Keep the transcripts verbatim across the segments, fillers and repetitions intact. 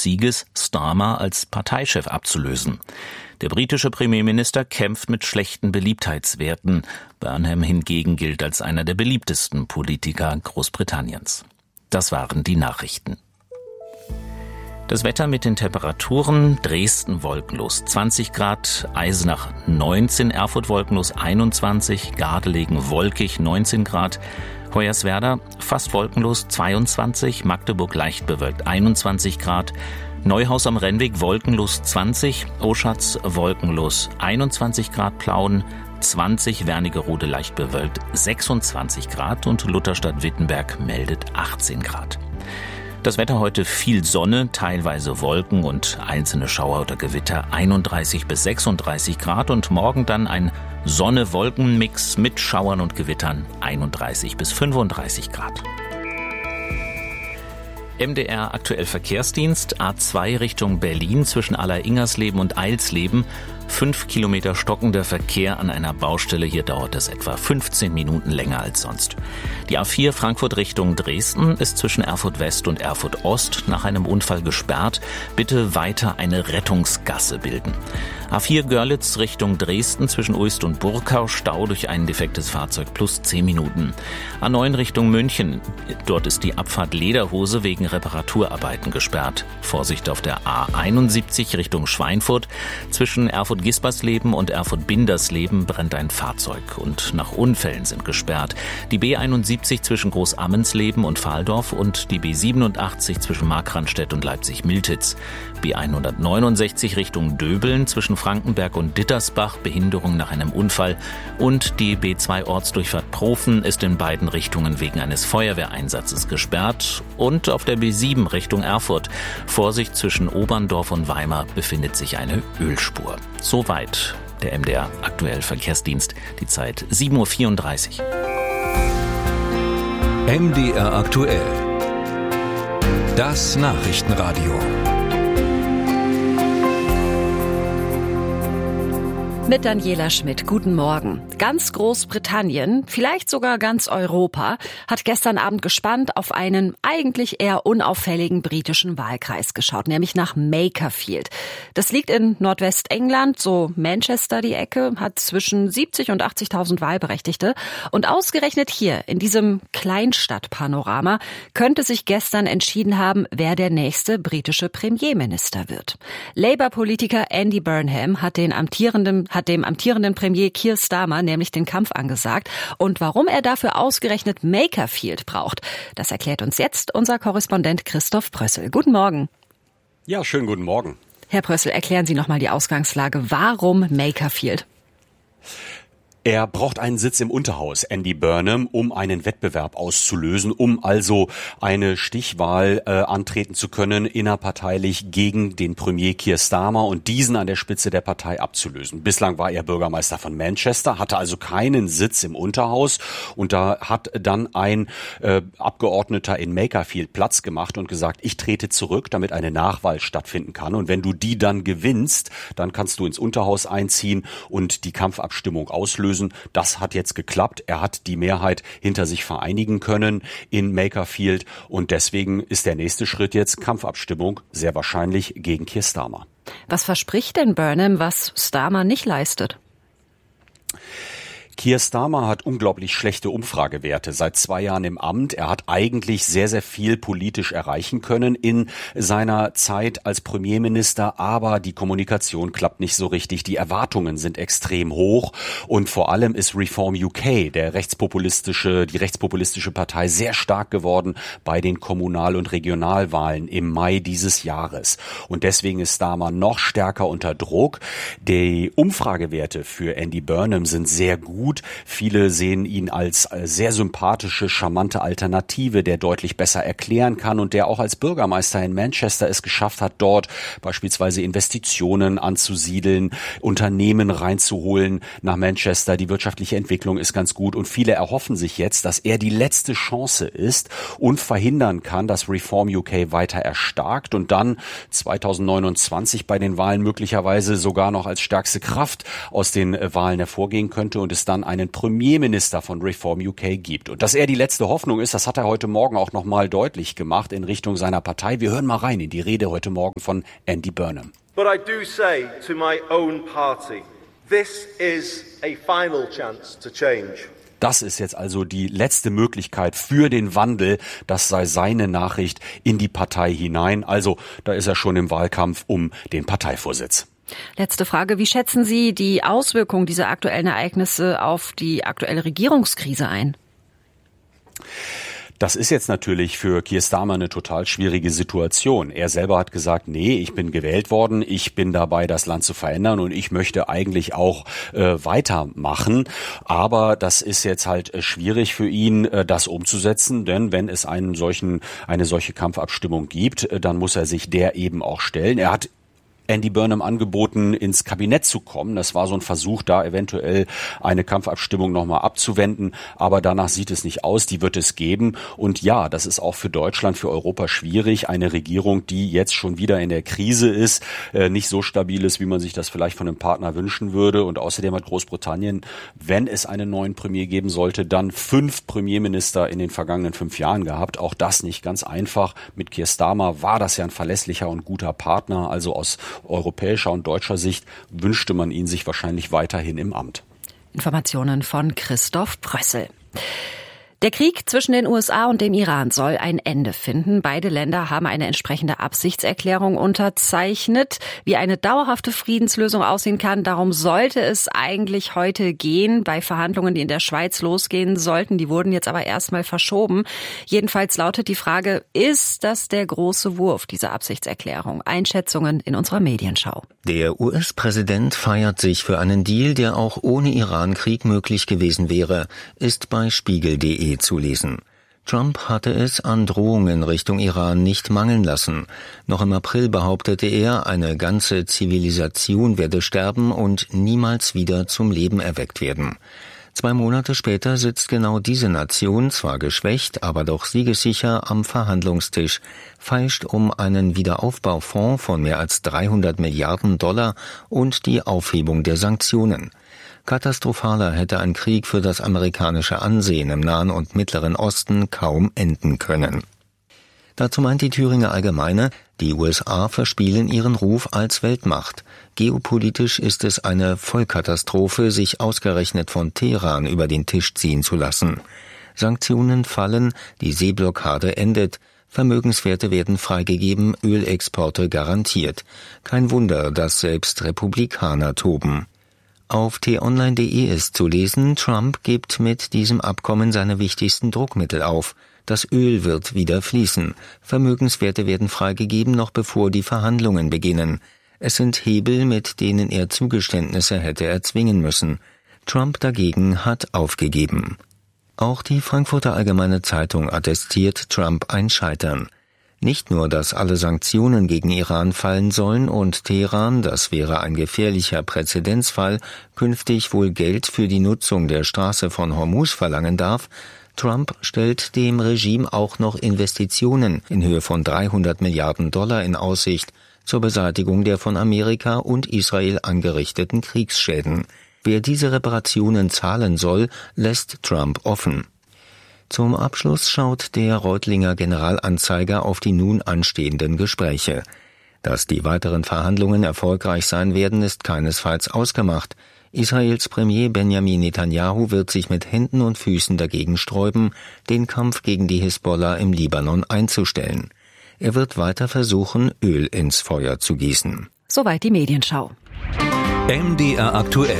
Sieges Starmer als Parteichef abzulösen. Der britische Premierminister kämpft mit schlechten Beliebtheitswerten. Burnham hingegen gilt als einer der beliebtesten Politiker Großbritanniens. Das waren die Nachrichten. Das Wetter mit den Temperaturen: Dresden wolkenlos zwanzig Grad, Eisenach neunzehn, Erfurt wolkenlos einundzwanzig, Gardelegen wolkig neunzehn Grad, Hoyerswerda fast wolkenlos zweiundzwanzig, Magdeburg leicht bewölkt einundzwanzig Grad, Neuhaus am Rennweg wolkenlos zwanzig, Oschatz wolkenlos einundzwanzig Grad, Plauen zwanzig, Wernigerode leicht bewölkt sechsundzwanzig Grad und Lutherstadt-Wittenberg meldet achtzehn Grad. Das Wetter heute: viel Sonne, teilweise Wolken und einzelne Schauer oder Gewitter, einunddreißig bis sechsunddreißig Grad, und morgen dann ein Sonne-Wolken-Mix mit Schauern und Gewittern, einunddreißig bis fünfunddreißig Grad. M D R aktuell Verkehrsdienst: A zwei Richtung Berlin zwischen Aller-Ingersleben und Eilsleben. Fünf Kilometer stockender Verkehr an einer Baustelle. Hier dauert es etwa fünfzehn Minuten länger als sonst. Die A vier Frankfurt Richtung Dresden ist zwischen Erfurt West und Erfurt Ost nach einem Unfall gesperrt. Bitte weiter eine Rettungsgasse bilden. A vier Görlitz Richtung Dresden zwischen Uist und Burkau. Stau durch ein defektes Fahrzeug plus zehn Minuten. A neun Richtung München. Dort ist die Abfahrt Lederhose wegen Reparaturarbeiten gesperrt. Vorsicht auf der A einundsiebzig Richtung Schweinfurt. Zwischen Erfurt-Gispersleben und Erfurt-Bindersleben brennt ein Fahrzeug und nach Unfällen sind gesperrt. Die B einundsiebzig zwischen Großammensleben und Valdorf und die B siebenundachtzig zwischen Markranstädt und Leipzig-Miltitz. B hundertneunundsechzig Richtung Döbeln zwischen Frankenberg und Dittersbach, Behinderung nach einem Unfall, und die B zwei Ortsdurchfahrt Profen ist in beiden Richtungen wegen eines Feuerwehreinsatzes gesperrt, und auf der B sieben Richtung Erfurt, Vorsicht zwischen Oberndorf und Weimar, befindet sich eine Ölspur. Soweit der M D R aktuell Verkehrsdienst, die Zeit sieben Uhr vierunddreißig. M D R aktuell. Das Nachrichtenradio. Mit Daniela Schmidt. Guten Morgen. Ganz Großbritannien, vielleicht sogar ganz Europa, hat gestern Abend gespannt auf einen eigentlich eher unauffälligen britischen Wahlkreis geschaut, nämlich nach Makerfield. Das liegt in Nordwestengland, so Manchester die Ecke, hat zwischen siebzig und achtzigtausend Wahlberechtigte. Und ausgerechnet hier, in diesem Kleinstadtpanorama, könnte sich gestern entschieden haben, wer der nächste britische Premierminister wird. Labour-Politiker Andy Burnham hat den amtierenden hat dem amtierenden Premier Keir Starmer nämlich den Kampf angesagt. Und warum er dafür ausgerechnet Makerfield braucht, das erklärt uns jetzt unser Korrespondent Christoph Prössel. Guten Morgen. Ja, schönen guten Morgen. Herr Prössel, erklären Sie nochmal die Ausgangslage. Warum Makerfield? Er braucht einen Sitz im Unterhaus, Andy Burnham, um einen Wettbewerb auszulösen, um also eine Stichwahl äh, antreten zu können, innerparteilich gegen den Premier Keir Starmer und diesen an der Spitze der Partei abzulösen. Bislang war er Bürgermeister von Manchester, hatte also keinen Sitz im Unterhaus, und da hat dann ein äh, Abgeordneter in Makerfield Platz gemacht und gesagt, ich trete zurück, damit eine Nachwahl stattfinden kann, und wenn du die dann gewinnst, dann kannst du ins Unterhaus einziehen und die Kampfabstimmung auslösen. Das hat jetzt geklappt. Er hat die Mehrheit hinter sich vereinigen können in Makerfield, und deswegen ist der nächste Schritt jetzt Kampfabstimmung, sehr wahrscheinlich gegen Keir Starmer. Was verspricht denn Burnham, was Starmer nicht leistet? Keir Starmer hat unglaublich schlechte Umfragewerte seit zwei Jahren im Amt. Er hat eigentlich sehr, sehr viel politisch erreichen können in seiner Zeit als Premierminister, aber die Kommunikation klappt nicht so richtig. Die Erwartungen sind extrem hoch, und vor allem ist Reform U K, der rechtspopulistische, die rechtspopulistische Partei, sehr stark geworden bei den Kommunal- und Regionalwahlen im Mai dieses Jahres. Und deswegen ist Starmer noch stärker unter Druck. Die Umfragewerte für Andy Burnham sind sehr gut. Viele sehen ihn als sehr sympathische, charmante Alternative, der deutlich besser erklären kann und der auch als Bürgermeister in Manchester es geschafft hat, dort beispielsweise Investitionen anzusiedeln, Unternehmen reinzuholen nach Manchester. Die wirtschaftliche Entwicklung ist ganz gut, und viele erhoffen sich jetzt, dass er die letzte Chance ist und verhindern kann, dass Reform U K weiter erstarkt und dann zweitausendneunundzwanzig bei den Wahlen möglicherweise sogar noch als stärkste Kraft aus den Wahlen hervorgehen könnte und es dann dann einen Premierminister von Reform U K gibt. Und dass er die letzte Hoffnung ist, das hat er heute Morgen auch nochmal deutlich gemacht in Richtung seiner Partei. Wir hören mal rein in die Rede heute Morgen von Andy Burnham. But I do say to my own party, this is a final chance to change. Das ist jetzt also die letzte Möglichkeit für den Wandel. Das sei seine Nachricht in die Partei hinein. Also da ist er schon im Wahlkampf um den Parteivorsitz. Letzte Frage. Wie schätzen Sie die Auswirkungen dieser aktuellen Ereignisse auf die aktuelle Regierungskrise ein? Das ist jetzt natürlich für Keir Starmer eine total schwierige Situation. Er selber hat gesagt, nee, ich bin gewählt worden, ich bin dabei, das Land zu verändern und ich möchte eigentlich auch äh, weitermachen. Aber das ist jetzt halt äh, schwierig für ihn, äh, das umzusetzen, denn wenn es einen solchen, eine solche Kampfabstimmung gibt, äh, dann muss er sich der eben auch stellen. Er hat Andy Burnham angeboten, ins Kabinett zu kommen. Das war so ein Versuch, da eventuell eine Kampfabstimmung nochmal abzuwenden. Aber danach sieht es nicht aus. Die wird es geben. Und ja, das ist auch für Deutschland, für Europa schwierig. Eine Regierung, die jetzt schon wieder in der Krise ist, äh, nicht so stabil ist, wie man sich das vielleicht von einem Partner wünschen würde. Und außerdem hat Großbritannien, wenn es einen neuen Premier geben sollte, dann fünf Premierminister in den vergangenen fünf Jahren gehabt. Auch das nicht ganz einfach. Mit Keir Starmer war das ja ein verlässlicher und guter Partner. Also aus europäischer und deutscher Sicht wünschte man ihn sich wahrscheinlich weiterhin im Amt. Informationen von Christoph Brössel. Der Krieg zwischen den U S A und dem Iran soll ein Ende finden. Beide Länder haben eine entsprechende Absichtserklärung unterzeichnet. Wie eine dauerhafte Friedenslösung aussehen kann, darum sollte es eigentlich heute gehen. Bei Verhandlungen, die in der Schweiz losgehen sollten, die wurden jetzt aber erstmal verschoben. Jedenfalls lautet die Frage, ist das der große Wurf, diese Absichtserklärung? Einschätzungen in unserer Medienschau. Der U S-Präsident feiert sich für einen Deal, der auch ohne Iran-Krieg möglich gewesen wäre, ist bei Spiegel punkt de zu lesen. Trump hatte es an Drohungen Richtung Iran nicht mangeln lassen. Noch im April behauptete er, eine ganze Zivilisation werde sterben und niemals wieder zum Leben erweckt werden. Zwei Monate später sitzt genau diese Nation, zwar geschwächt, aber doch siegessicher am Verhandlungstisch, feilscht um einen Wiederaufbaufonds von mehr als dreihundert Milliarden Dollar und die Aufhebung der Sanktionen. Katastrophaler hätte ein Krieg für das amerikanische Ansehen im Nahen und Mittleren Osten kaum enden können. Dazu meint die Thüringer Allgemeine, die U S A verspielen ihren Ruf als Weltmacht. Geopolitisch ist es eine Vollkatastrophe, sich ausgerechnet von Teheran über den Tisch ziehen zu lassen. Sanktionen fallen, die Seeblockade endet, Vermögenswerte werden freigegeben, Ölexporte garantiert. Kein Wunder, dass selbst Republikaner toben. Auf t online punkt de ist zu lesen, Trump gibt mit diesem Abkommen seine wichtigsten Druckmittel auf. Das Öl wird wieder fließen. Vermögenswerte werden freigegeben, noch bevor die Verhandlungen beginnen. Es sind Hebel, mit denen er Zugeständnisse hätte erzwingen müssen. Trump dagegen hat aufgegeben. Auch die Frankfurter Allgemeine Zeitung attestiert Trump ein Scheitern. Nicht nur, dass alle Sanktionen gegen Iran fallen sollen und Teheran, das wäre ein gefährlicher Präzedenzfall, künftig wohl Geld für die Nutzung der Straße von Hormuz verlangen darf, Trump stellt dem Regime auch noch Investitionen in Höhe von dreihundert Milliarden Dollar in Aussicht zur Beseitigung der von Amerika und Israel angerichteten Kriegsschäden. Wer diese Reparationen zahlen soll, lässt Trump offen. Zum Abschluss schaut der Reutlinger Generalanzeiger auf die nun anstehenden Gespräche. Dass die weiteren Verhandlungen erfolgreich sein werden, ist keinesfalls ausgemacht. Israels Premier Benjamin Netanyahu wird sich mit Händen und Füßen dagegen sträuben, den Kampf gegen die Hisbollah im Libanon einzustellen. Er wird weiter versuchen, Öl ins Feuer zu gießen. Soweit die Medienschau. M D R aktuell.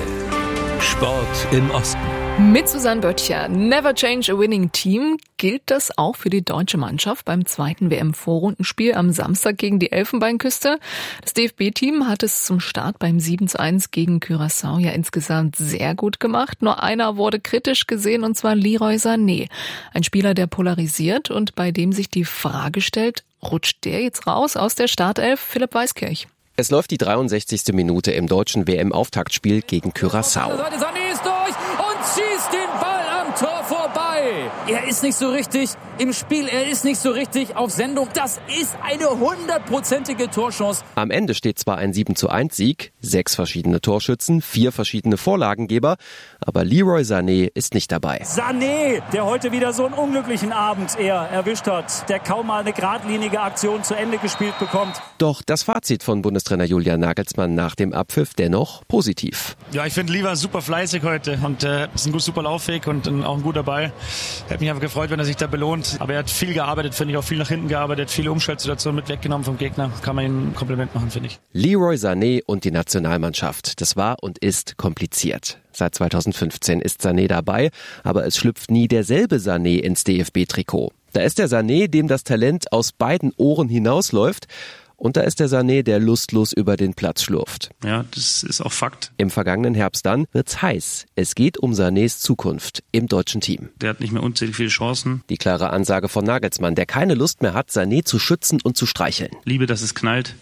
Sport im Osten. Mit Susanne Böttcher. Never change a winning team. Gilt das auch für die deutsche Mannschaft beim zweiten W M-Vorrundenspiel am Samstag gegen die Elfenbeinküste? Das D F B-Team hat es zum Start beim sieben zu eins gegen Curaçao ja insgesamt sehr gut gemacht. Nur einer wurde kritisch gesehen, und zwar Leroy Sané. Ein Spieler, der polarisiert und bei dem sich die Frage stellt, rutscht der jetzt raus aus der Startelf? Philipp Weiskirch. Es läuft die dreiundsechzigste Minute im deutschen W M-Auftaktspiel gegen Curaçao. Sané ist durch und schießt den Ball am Tor vorbei. Er ist nicht so richtig im Spiel, er ist nicht so richtig auf Sendung. Das ist eine hundertprozentige Torchance. Am Ende steht zwar ein sieben zu eins Sieg, sechs verschiedene Torschützen, vier verschiedene Vorlagengeber, aber Leroy Sané ist nicht dabei. Sané, der heute wieder so einen unglücklichen Abend eher erwischt hat, der kaum mal eine geradlinige Aktion zu Ende gespielt bekommt. Doch das Fazit von Bundestrainer Julian Nagelsmann nach dem Abpfiff dennoch positiv. Ja, ich finde Lieber super fleißig heute und äh, ist ein gut, super Laufweg und äh, auch ein guter Ball. Hätte mich einfach gefreut, wenn er sich da belohnt. Aber er hat viel gearbeitet, finde ich, auch viel nach hinten gearbeitet, viele Umschaltsituationen mit weggenommen vom Gegner. Kann man ihm ein Kompliment machen, finde ich. Leroy Sané und die Nationalmannschaft. Das war und ist kompliziert. Seit zweitausendfünfzehn ist Sané dabei, aber es schlüpft nie derselbe Sané ins D F B-Trikot. Da ist der Sané, dem das Talent aus beiden Ohren hinausläuft. Und da ist der Sané, der lustlos über den Platz schlurft. Ja, das ist auch Fakt. Im vergangenen Herbst dann wird's heiß. Es geht um Sanés Zukunft im deutschen Team. Der hat nicht mehr unzählig viele Chancen. Die klare Ansage von Nagelsmann, der keine Lust mehr hat, Sané zu schützen und zu streicheln. Liebe, dass es knallt.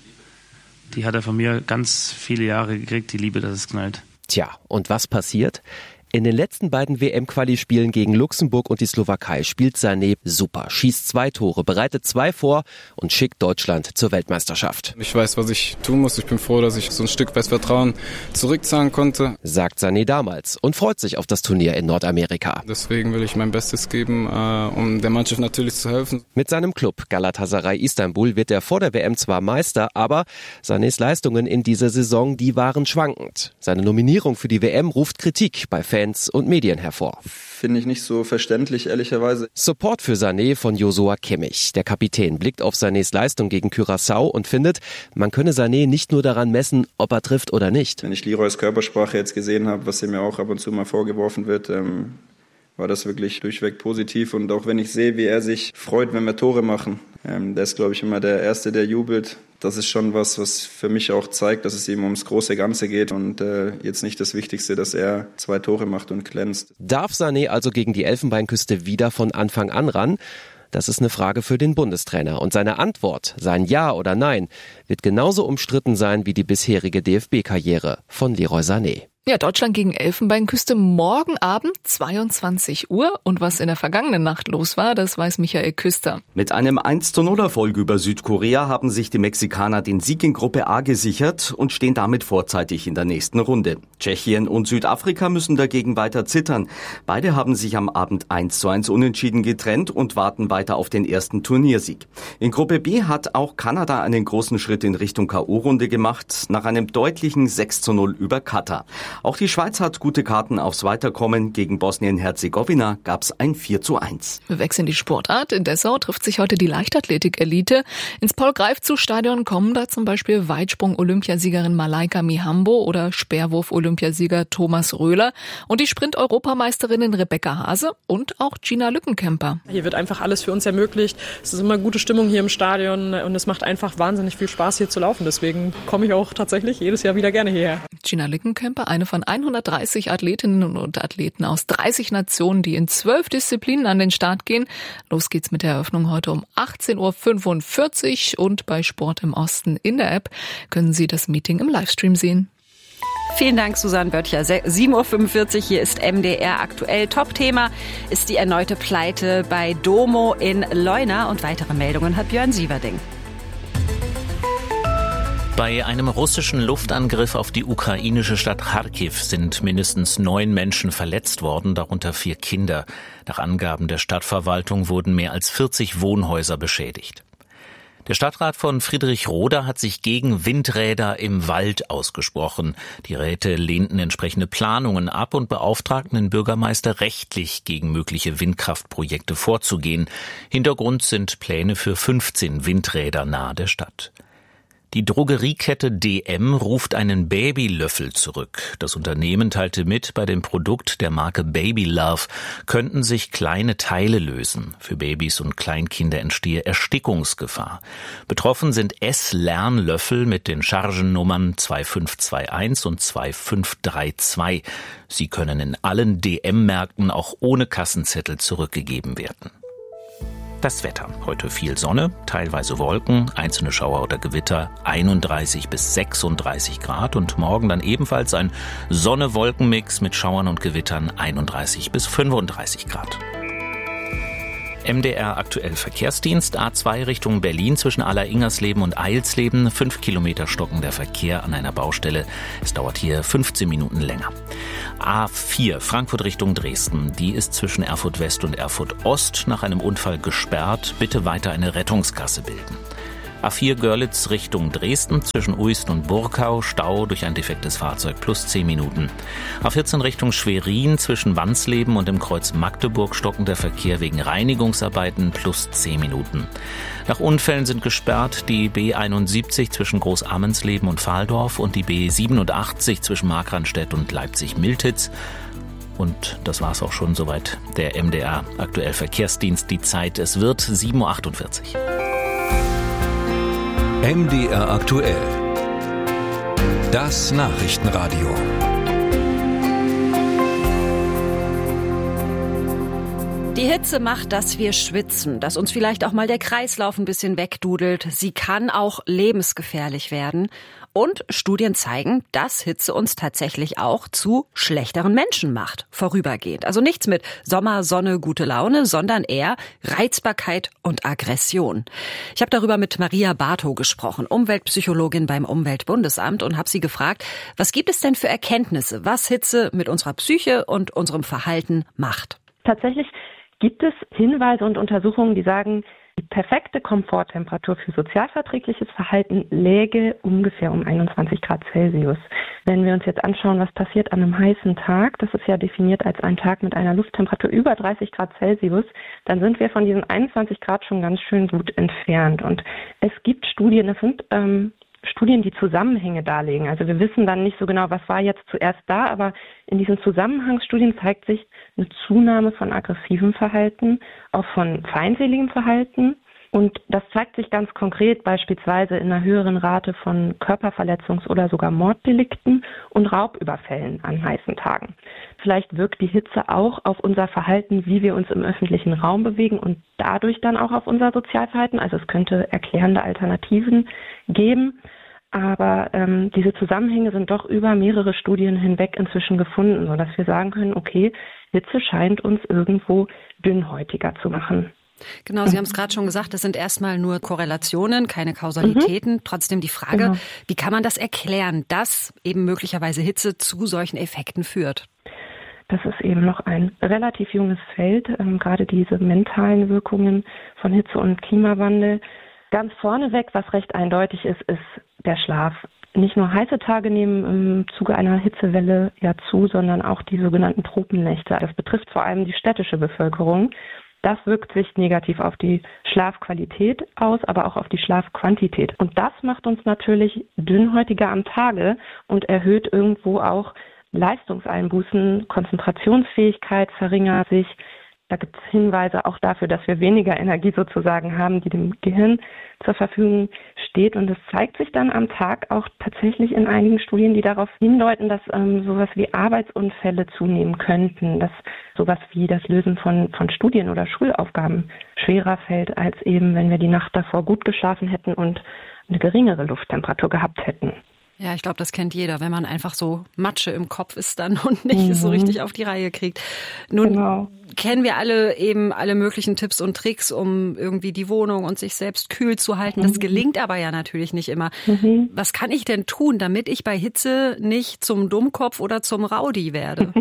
Die hat er von mir ganz viele Jahre gekriegt, die Liebe, dass es knallt. Tja, und was passiert? In den letzten beiden W M-Quali-Spielen gegen Luxemburg und die Slowakei spielt Sané super, schießt zwei Tore, bereitet zwei vor und schickt Deutschland zur Weltmeisterschaft. Ich weiß, was ich tun muss. Ich bin froh, dass ich so ein Stück weit Vertrauen zurückzahlen konnte. Sagt Sané damals und freut sich auf das Turnier in Nordamerika. Deswegen will ich mein Bestes geben, um der Mannschaft natürlich zu helfen. Mit seinem Club Galatasaray Istanbul wird er vor der W M zwar Meister, aber Sanés Leistungen in dieser Saison, die waren schwankend. Seine Nominierung für die W M ruft Kritik bei Fans und Medien hervor. Finde ich nicht so verständlich, ehrlicherweise. Support für Sané von Joshua Kimmich. Der Kapitän blickt auf Sanés Leistung gegen Curaçao und findet, man könne Sané nicht nur daran messen, ob er trifft oder nicht. Wenn ich Leroys Körpersprache jetzt gesehen habe, was ihm ja auch ab und zu mal vorgeworfen wird, ähm, war das wirklich durchweg positiv. Und auch wenn ich sehe, wie er sich freut, wenn wir Tore machen, ähm, der ist, glaube ich, immer der Erste, der jubelt. Das ist schon was, was für mich auch zeigt, dass es ihm ums große Ganze geht und äh, jetzt nicht das Wichtigste, dass er zwei Tore macht und glänzt. Darf Sané also gegen die Elfenbeinküste wieder von Anfang an ran? Das ist eine Frage für den Bundestrainer. Und seine Antwort, sein Ja oder Nein, wird genauso umstritten sein wie die bisherige D F B-Karriere von Leroy Sané. Ja, Deutschland gegen Elfenbeinküste morgen Abend zweiundzwanzig Uhr. Und was in der vergangenen Nacht los war, das weiß Michael Küster. Mit einem eins zu null Erfolg über Südkorea haben sich die Mexikaner den Sieg in Gruppe A gesichert und stehen damit vorzeitig in der nächsten Runde. Tschechien und Südafrika müssen dagegen weiter zittern. Beide haben sich am Abend eins zu eins unentschieden getrennt und warten weiter auf den ersten Turniersieg. In Gruppe B hat auch Kanada einen großen Schritt in Richtung K O-Runde gemacht, nach einem deutlichen sechs zu null über Katar. Auch die Schweiz hat gute Karten aufs Weiterkommen. Gegen Bosnien-Herzegowina gab es ein vier zu eins. Wir wechseln die Sportart. In Dessau trifft sich heute die Leichtathletik-Elite. Ins Paul-Greifzu-Stadion kommen da zum Beispiel Weitsprung-Olympiasiegerin Malaika Mihambo oder Speerwurf-Olympiasieger Thomas Röhler und die Sprint-Europameisterinnen Rebecca Hase und auch Gina Lückenkämper. Hier wird einfach alles für uns ermöglicht. Es ist immer gute Stimmung hier im Stadion und es macht einfach wahnsinnig viel Spaß, hier zu laufen. Deswegen komme ich auch tatsächlich jedes Jahr wieder gerne hierher. Gina Lückenkämper, eine von hundertdreißig Athletinnen und Athleten aus dreißig Nationen, die in zwölf Disziplinen an den Start gehen. Los geht's mit der Eröffnung heute um achtzehn Uhr fünfundvierzig und bei Sport im Osten in der App können Sie das Meeting im Livestream sehen. Vielen Dank, Susanne Böttcher. sieben Uhr fünfundvierzig, hier ist M D R aktuell. Top-Thema ist die erneute Pleite bei Domo in Leuna und weitere Meldungen hat Björn Sieverding. Bei einem russischen Luftangriff auf die ukrainische Stadt Charkiw sind mindestens neun Menschen verletzt worden, darunter vier Kinder. Nach Angaben der Stadtverwaltung wurden mehr als vierzig Wohnhäuser beschädigt. Der Stadtrat von Friedrichroda hat sich gegen Windräder im Wald ausgesprochen. Die Räte lehnten entsprechende Planungen ab und beauftragten den Bürgermeister rechtlich gegen mögliche Windkraftprojekte vorzugehen. Hintergrund sind Pläne für fünfzehn Windräder nahe der Stadt. Die Drogeriekette D M ruft einen Babylöffel zurück. Das Unternehmen teilte mit, bei dem Produkt der Marke Baby Love könnten sich kleine Teile lösen. Für Babys und Kleinkinder entstehe Erstickungsgefahr. Betroffen sind S-Lernlöffel mit den Chargennummern zwei fünf zwei eins und zwei fünf drei zwei. Sie können in allen D M-Märkten auch ohne Kassenzettel zurückgegeben werden. Das Wetter. Heute viel Sonne, teilweise Wolken, einzelne Schauer oder Gewitter, einunddreißig bis sechsunddreißig Grad und morgen dann ebenfalls ein Sonne-Wolken-Mix mit Schauern und Gewittern, einunddreißig bis fünfunddreißig Grad. M D R aktuell Verkehrsdienst, A zwei Richtung Berlin zwischen Aller-Ingersleben und Eilsleben, fünf Kilometer stockender Verkehr an einer Baustelle. Es dauert hier fünfzehn Minuten länger. A vier Frankfurt Richtung Dresden, die ist zwischen Erfurt West und Erfurt Ost nach einem Unfall gesperrt. Bitte weiter eine Rettungsgasse bilden. A vier Görlitz Richtung Dresden zwischen Uist und Burkau, Stau durch ein defektes Fahrzeug plus zehn Minuten. A vierzehn Richtung Schwerin zwischen Wansleben und dem Kreuz Magdeburg stockender Verkehr wegen Reinigungsarbeiten plus zehn Minuten. Nach Unfällen sind gesperrt die B einundsiebzig zwischen Großammensleben und Valdorf und die B siebenundachtzig zwischen Markranstädt und Leipzig-Miltitz. Und das war's auch schon soweit. Der M D R aktuell Verkehrsdienst, die Zeit, es wird sieben Uhr achtundvierzig. M D R aktuell. Das Nachrichtenradio. Die Hitze macht, dass wir schwitzen, dass uns vielleicht auch mal der Kreislauf ein bisschen wegdudelt. Sie kann auch lebensgefährlich werden. Und Studien zeigen, dass Hitze uns tatsächlich auch zu schlechteren Menschen macht, vorübergehend. Also nichts mit Sommer, Sonne, gute Laune, sondern eher Reizbarkeit und Aggression. Ich habe darüber mit Maria Bartow gesprochen, Umweltpsychologin beim Umweltbundesamt, und habe sie gefragt, was gibt es denn für Erkenntnisse, was Hitze mit unserer Psyche und unserem Verhalten macht? Tatsächlich gibt es Hinweise und Untersuchungen, die sagen, die perfekte Komforttemperatur für sozialverträgliches Verhalten läge ungefähr um einundzwanzig Grad Celsius. Wenn wir uns jetzt anschauen, was passiert an einem heißen Tag, das ist ja definiert als ein Tag mit einer Lufttemperatur über dreißig Grad Celsius, dann sind wir von diesen einundzwanzig Grad schon ganz schön gut entfernt. Und es gibt Studien, das sind ähm, Studien, die Zusammenhänge darlegen. Also wir wissen dann nicht so genau, was war jetzt zuerst da, aber in diesen Zusammenhangsstudien zeigt sich eine Zunahme von aggressivem Verhalten, auch von feindseligem Verhalten. Und das zeigt sich ganz konkret beispielsweise in einer höheren Rate von Körperverletzungs- oder sogar Morddelikten und Raubüberfällen an heißen Tagen. Vielleicht wirkt die Hitze auch auf unser Verhalten, wie wir uns im öffentlichen Raum bewegen und dadurch dann auch auf unser Sozialverhalten. Also es könnte erklärende Alternativen geben. Aber ähm, diese Zusammenhänge sind doch über mehrere Studien hinweg inzwischen gefunden, sodass wir sagen können, okay, Hitze scheint uns irgendwo dünnhäutiger zu machen. Genau, Sie haben es gerade schon gesagt, das sind erstmal nur Korrelationen, keine Kausalitäten. Mhm. Trotzdem die Frage, genau. Wie kann man das erklären, dass eben möglicherweise Hitze zu solchen Effekten führt? Das ist eben noch ein relativ junges Feld, ähm, gerade diese mentalen Wirkungen von Hitze und Klimawandel. Ganz vorneweg, was recht eindeutig ist, ist der Schlaf. Nicht nur heiße Tage nehmen im Zuge einer Hitzewelle ja zu, sondern auch die sogenannten Tropennächte. Das betrifft vor allem die städtische Bevölkerung. Das wirkt sich negativ auf die Schlafqualität aus, aber auch auf die Schlafquantität. Und das macht uns natürlich dünnhäutiger am Tage und erhöht irgendwo auch Leistungseinbußen, Konzentrationsfähigkeit verringert sich. Da gibt es Hinweise auch dafür, dass wir weniger Energie sozusagen haben, die dem Gehirn zur Verfügung steht. Und es zeigt sich dann am Tag auch tatsächlich in einigen Studien, die darauf hindeuten, dass ähm, sowas wie Arbeitsunfälle zunehmen könnten, dass sowas wie das Lösen von, von Studien- oder Schulaufgaben schwerer fällt, als eben, wenn wir die Nacht davor gut geschlafen hätten und eine geringere Lufttemperatur gehabt hätten. Ja, ich glaube, das kennt jeder, wenn man einfach so Matsche im Kopf ist dann und nicht mhm. so richtig auf die Reihe kriegt. Nun genau. kennen wir alle eben alle möglichen Tipps und Tricks, um irgendwie die Wohnung und sich selbst kühl zu halten. Das gelingt aber ja natürlich nicht immer. Mhm. Was kann ich denn tun, damit ich bei Hitze nicht zum Dummkopf oder zum Rowdy werde?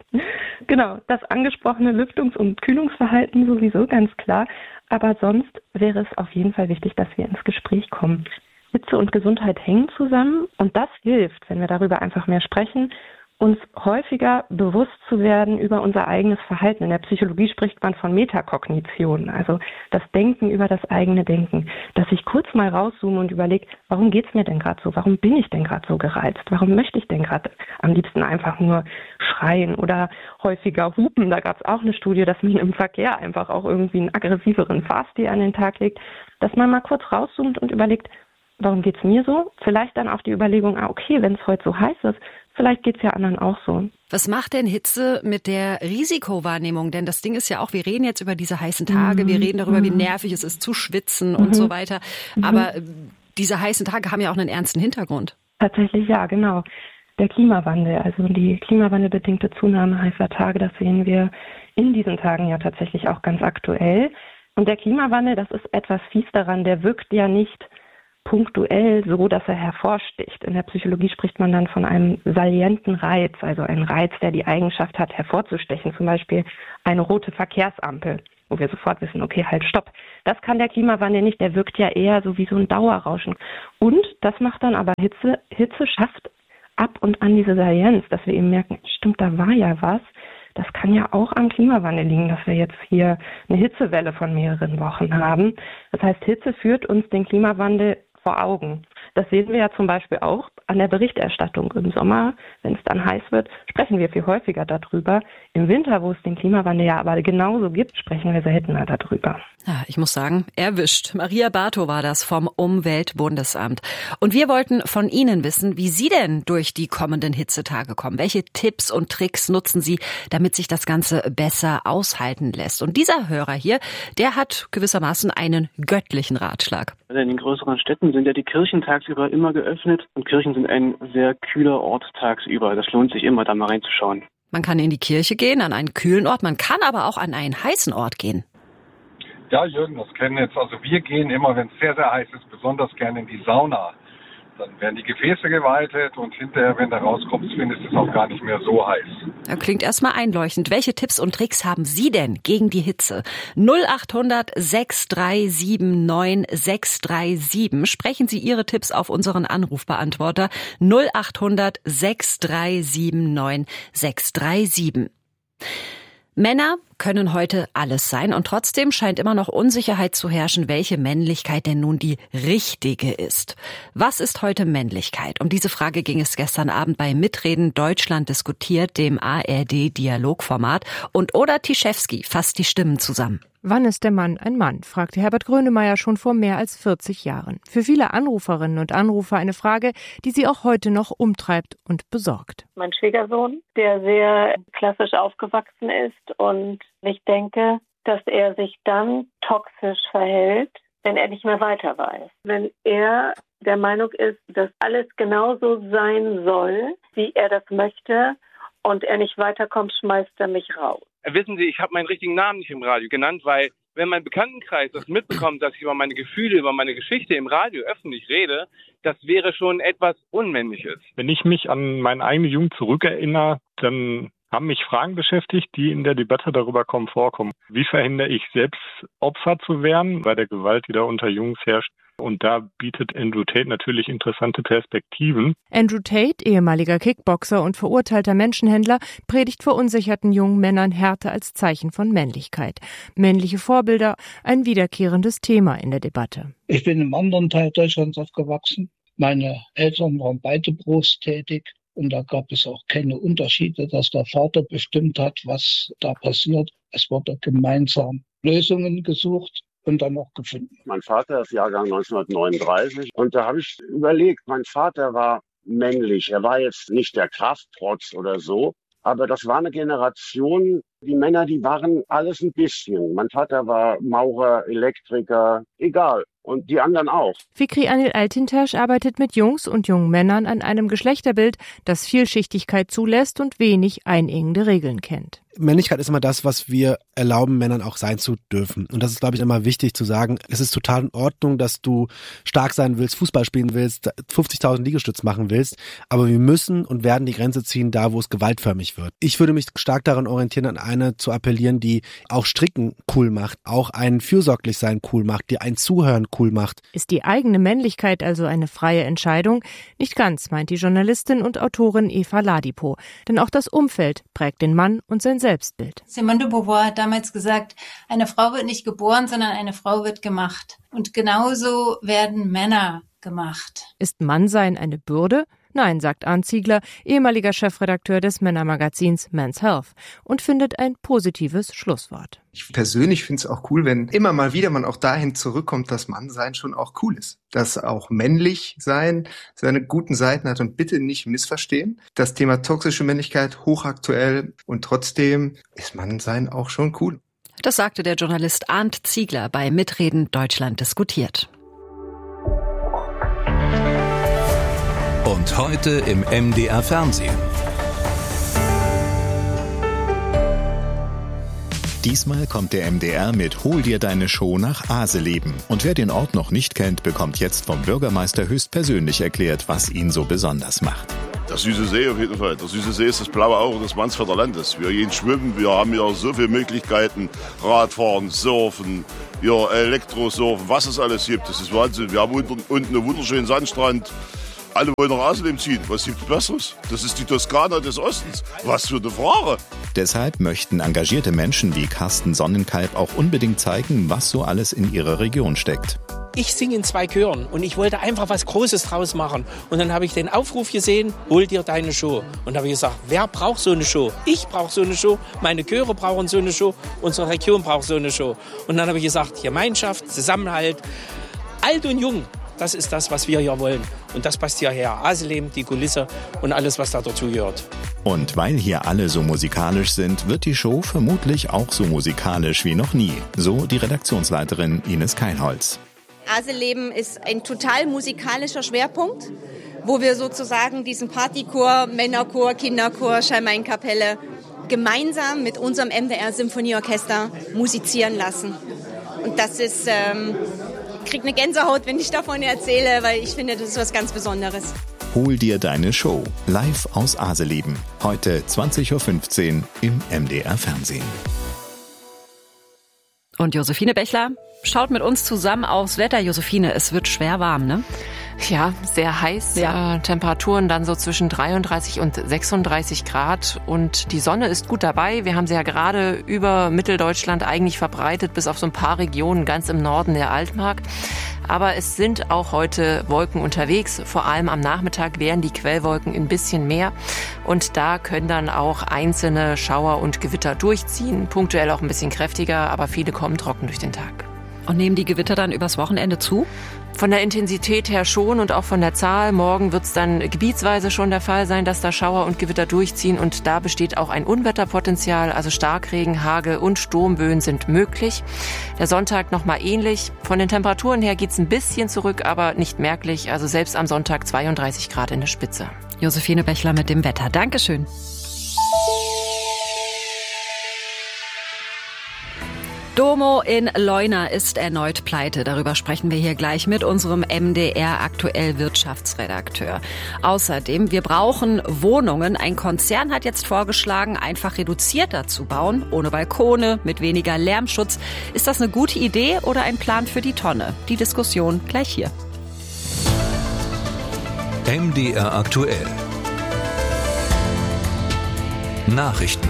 Genau, das angesprochene Lüftungs- und Kühlungsverhalten sowieso ganz klar. Aber sonst wäre es auf jeden Fall wichtig, dass wir ins Gespräch kommen. Hitze und Gesundheit hängen zusammen und das hilft, wenn wir darüber einfach mehr sprechen, uns häufiger bewusst zu werden über unser eigenes Verhalten. In der Psychologie spricht man von Metakognition, also das Denken über das eigene Denken. Dass ich kurz mal rauszoome und überlege, warum geht's mir denn gerade so? Warum bin ich denn gerade so gereizt? Warum möchte ich denn gerade am liebsten einfach nur schreien oder häufiger hupen? Da gab es auch eine Studie, dass man im Verkehr einfach auch irgendwie einen aggressiveren Fahrstil an den Tag legt. Dass man mal kurz rauszoomt und überlegt, warum geht's mir so? Vielleicht dann auch die Überlegung, ah, okay, wenn es heute so heiß ist, vielleicht geht's ja anderen auch so. Was macht denn Hitze mit der Risikowahrnehmung? Denn das Ding ist ja auch, wir reden jetzt über diese heißen Tage, mhm. wir reden darüber, wie nervig es ist zu schwitzen mhm. und so weiter. Aber mhm. diese heißen Tage haben ja auch einen ernsten Hintergrund. Tatsächlich ja, genau. Der Klimawandel, also die klimawandelbedingte Zunahme heißer Tage, das sehen wir in diesen Tagen ja tatsächlich auch ganz aktuell. Und der Klimawandel, das ist etwas fies daran, der wirkt ja nicht punktuell so, dass er hervorsticht. In der Psychologie spricht man dann von einem salienten Reiz, also ein Reiz, der die Eigenschaft hat, hervorzustechen. Zum Beispiel eine rote Verkehrsampel, wo wir sofort wissen, okay, halt, stopp. Das kann der Klimawandel nicht, der wirkt ja eher so wie so ein Dauerrauschen. Und das macht dann aber Hitze. Hitze schafft ab und an diese Salienz, dass wir eben merken, stimmt, da war ja was. Das kann ja auch am Klimawandel liegen, dass wir jetzt hier eine Hitzewelle von mehreren Wochen haben. Das heißt, Hitze führt uns den Klimawandel vor Augen. Das sehen wir ja zum Beispiel auch an der Berichterstattung. Im Sommer, wenn es dann heiß wird, sprechen wir viel häufiger darüber. Im Winter, wo es den Klimawandel ja aber genauso gibt, sprechen wir seltener darüber. Ja, ich muss sagen, erwischt. Maria Bartow war das vom Umweltbundesamt. Und wir wollten von Ihnen wissen, wie Sie denn durch die kommenden Hitzetage kommen. Welche Tipps und Tricks nutzen Sie, damit sich das Ganze besser aushalten lässt? Und dieser Hörer hier, der hat gewissermaßen einen göttlichen Ratschlag. In den größeren Städten sind ja die Kirchen tagsüber immer geöffnet. Und Kirchen sind ein sehr kühler Ort tagsüber. Das lohnt sich immer, da mal reinzuschauen. Man kann in die Kirche gehen, an einen kühlen Ort. Man kann aber auch an einen heißen Ort gehen. Ja, Jürgen, das kennen jetzt. Also wir gehen immer, wenn es sehr, sehr heiß ist, besonders gerne in die Sauna. Dann werden die Gefäße geweitet und hinterher, wenn du rauskommst, findest du es auch gar nicht mehr so heiß. Ja, klingt erstmal einleuchtend. Welche Tipps und Tricks haben Sie denn gegen die Hitze? null acht hundert sechs drei sieben neun sechs drei sieben. Sprechen Sie Ihre Tipps auf unseren Anrufbeantworter null acht hundert sechs drei sieben neun sechs drei sieben. Männer können heute alles sein und trotzdem scheint immer noch Unsicherheit zu herrschen, welche Männlichkeit denn nun die richtige ist. Was ist heute Männlichkeit? Um diese Frage ging es gestern Abend bei Mitreden Deutschland diskutiert, dem A R D-Dialogformat. Und Oda Tischewski fasst die Stimmen zusammen. Wann ist der Mann ein Mann? Fragte Herbert Grönemeyer schon vor mehr als vierzig Jahren. Für viele Anruferinnen und Anrufer eine Frage, die sie auch heute noch umtreibt und besorgt. Mein Schwiegersohn, der sehr klassisch aufgewachsen ist, und ich denke, dass er sich dann toxisch verhält, wenn er nicht mehr weiter weiß. Wenn er der Meinung ist, dass alles genauso sein soll, wie er das möchte, und er nicht weiterkommt, schmeißt er mich raus. Wissen Sie, ich habe meinen richtigen Namen nicht im Radio genannt, weil wenn mein Bekanntenkreis das mitbekommt, dass ich über meine Gefühle, über meine Geschichte im Radio öffentlich rede, das wäre schon etwas Unmännliches. Wenn ich mich an meine eigene Jugend zurückerinnere, dann haben mich Fragen beschäftigt, die in der Debatte darüber kommen, vorkommen. Wie verhindere ich selbst Opfer zu werden bei der Gewalt, die da unter Jungs herrscht? Und da bietet Andrew Tate natürlich interessante Perspektiven. Andrew Tate, ehemaliger Kickboxer und verurteilter Menschenhändler, predigt verunsicherten jungen Männern Härte als Zeichen von Männlichkeit. Männliche Vorbilder, ein wiederkehrendes Thema in der Debatte. Ich bin im anderen Teil Deutschlands aufgewachsen. Meine Eltern waren beide berufstätig. Und da gab es auch keine Unterschiede, dass der Vater bestimmt hat, was da passiert. Es wurde gemeinsam Lösungen gesucht und dann auch gefunden. Mein Vater ist Jahrgang neunzehnhundertneununddreißig und da habe ich überlegt, mein Vater war männlich. Er war jetzt nicht der Krafttrotz oder so, aber das war eine Generation, die Männer, die waren alles ein bisschen. Mein Vater war Maurer, Elektriker, egal. Und die anderen auch. Fikri Anil Altintasch arbeitet mit Jungs und jungen Männern an einem Geschlechterbild, das Vielschichtigkeit zulässt und wenig einengende Regeln kennt. Männlichkeit ist immer das, was wir erlauben, Männern auch sein zu dürfen. Und das ist, glaube ich, immer wichtig zu sagen. Es ist total in Ordnung, dass du stark sein willst, Fußball spielen willst, fünfzigtausend Liegestütz machen willst. Aber wir müssen und werden die Grenze ziehen, da wo es gewaltförmig wird. Ich würde mich stark daran orientieren, an eine zu appellieren, die auch Stricken cool macht, auch ein Fürsorglichsein cool macht, die ein Zuhören cool macht. Ist die eigene Männlichkeit also eine freie Entscheidung? Nicht ganz, meint die Journalistin und Autorin Eva Ladipo. Denn auch das Umfeld prägt den Mann und sein Selbstbild. Simone de Beauvoir hat damals gesagt, eine Frau wird nicht geboren, sondern eine Frau wird gemacht. Und genauso werden Männer gemacht. Ist Mannsein eine Bürde? Nein, sagt Arndt Ziegler, ehemaliger Chefredakteur des Männermagazins Men's Health, und findet ein positives Schlusswort. Ich persönlich finde es auch cool, wenn immer mal wieder man auch dahin zurückkommt, dass Mannsein schon auch cool ist. Dass auch männlich sein seine guten Seiten hat, und bitte nicht missverstehen. Das Thema toxische Männlichkeit hochaktuell, und trotzdem ist Mannsein auch schon cool. Das sagte der Journalist Arndt Ziegler bei Mitreden Deutschland diskutiert. Und heute im M D R Fernsehen. Diesmal kommt der M D R mit Hol dir deine Show nach Aseleben. Und wer den Ort noch nicht kennt, bekommt jetzt vom Bürgermeister höchstpersönlich erklärt, was ihn so besonders macht. Der Süße See auf jeden Fall. Der Süße See ist das blaue Auge des Mansfelder Landes. Wir gehen schwimmen, wir haben hier so viele Möglichkeiten. Radfahren, Surfen, hier Elektrosurfen, was es alles gibt. Das ist Wahnsinn. Wir haben unten, unten einen wunderschönen Sandstrand. Alle wollen nach Aseleben ziehen. Was gibt's Besseres? Das ist die Toskana des Ostens. Was für eine Frage. Deshalb möchten engagierte Menschen wie Carsten Sonnenkalb auch unbedingt zeigen, was so alles in ihrer Region steckt. Ich singe in zwei Chören und ich wollte einfach was Großes draus machen. Und dann habe ich den Aufruf gesehen, hol dir deine Show. Und da habe ich gesagt, wer braucht so eine Show? Ich brauche so eine Show, meine Chöre brauchen so eine Show, unsere Region braucht so eine Show. Und dann habe ich gesagt, Gemeinschaft, Zusammenhalt, alt und jung. Das ist das, was wir hier wollen. Und das passt hierher. Aseleben, die Kulisse und alles, was da dazugehört. Und weil hier alle so musikalisch sind, wird die Show vermutlich auch so musikalisch wie noch nie. So die Redaktionsleiterin Ines Keilholz. Aseleben ist ein total musikalischer Schwerpunkt, wo wir sozusagen diesen Partychor, Männerchor, Kinderchor, Schalmeinkapelle gemeinsam mit unserem M D R-Symphonieorchester musizieren lassen. Und das ist... Ähm, Ich kriege eine Gänsehaut, wenn ich davon erzähle, weil ich finde, das ist was ganz Besonderes. Hol dir deine Show. Live aus Aseleben. Heute zwanzig Uhr fünfzehn im M D R Fernsehen. Und Josephine Bechler schaut mit uns zusammen aufs Wetter. Josephine, es wird schwer warm, ne? Ja, sehr heiß. Ja. Äh, Temperaturen dann so zwischen dreiunddreißig und sechsunddreißig Grad. Und die Sonne ist gut dabei. Wir haben sie ja gerade über Mitteldeutschland eigentlich verbreitet, bis auf so ein paar Regionen ganz im Norden der Altmark. Aber es sind auch heute Wolken unterwegs. Vor allem am Nachmittag werden die Quellwolken ein bisschen mehr. Und da können dann auch einzelne Schauer und Gewitter durchziehen. Punktuell auch ein bisschen kräftiger, aber viele kommen trocken durch den Tag. Und nehmen die Gewitter dann übers Wochenende zu? Von der Intensität her schon und auch von der Zahl. Morgen wird es dann gebietsweise schon der Fall sein, dass da Schauer und Gewitter durchziehen. Und da besteht auch ein Unwetterpotenzial. Also Starkregen, Hagel und Sturmböen sind möglich. Der Sonntag nochmal ähnlich. Von den Temperaturen her geht es ein bisschen zurück, aber nicht merklich. Also selbst am Sonntag zweiunddreißig Grad in der Spitze. Josephine Bechler mit dem Wetter. Dankeschön. Domo in Leuna ist erneut pleite. Darüber sprechen wir hier gleich mit unserem M D R aktuell Wirtschaftsredakteur. Außerdem, wir brauchen Wohnungen. Ein Konzern hat jetzt vorgeschlagen, einfach reduzierter zu bauen, ohne Balkone, mit weniger Lärmschutz. Ist das eine gute Idee oder ein Plan für die Tonne? Die Diskussion gleich hier. M D R aktuell. Nachrichten.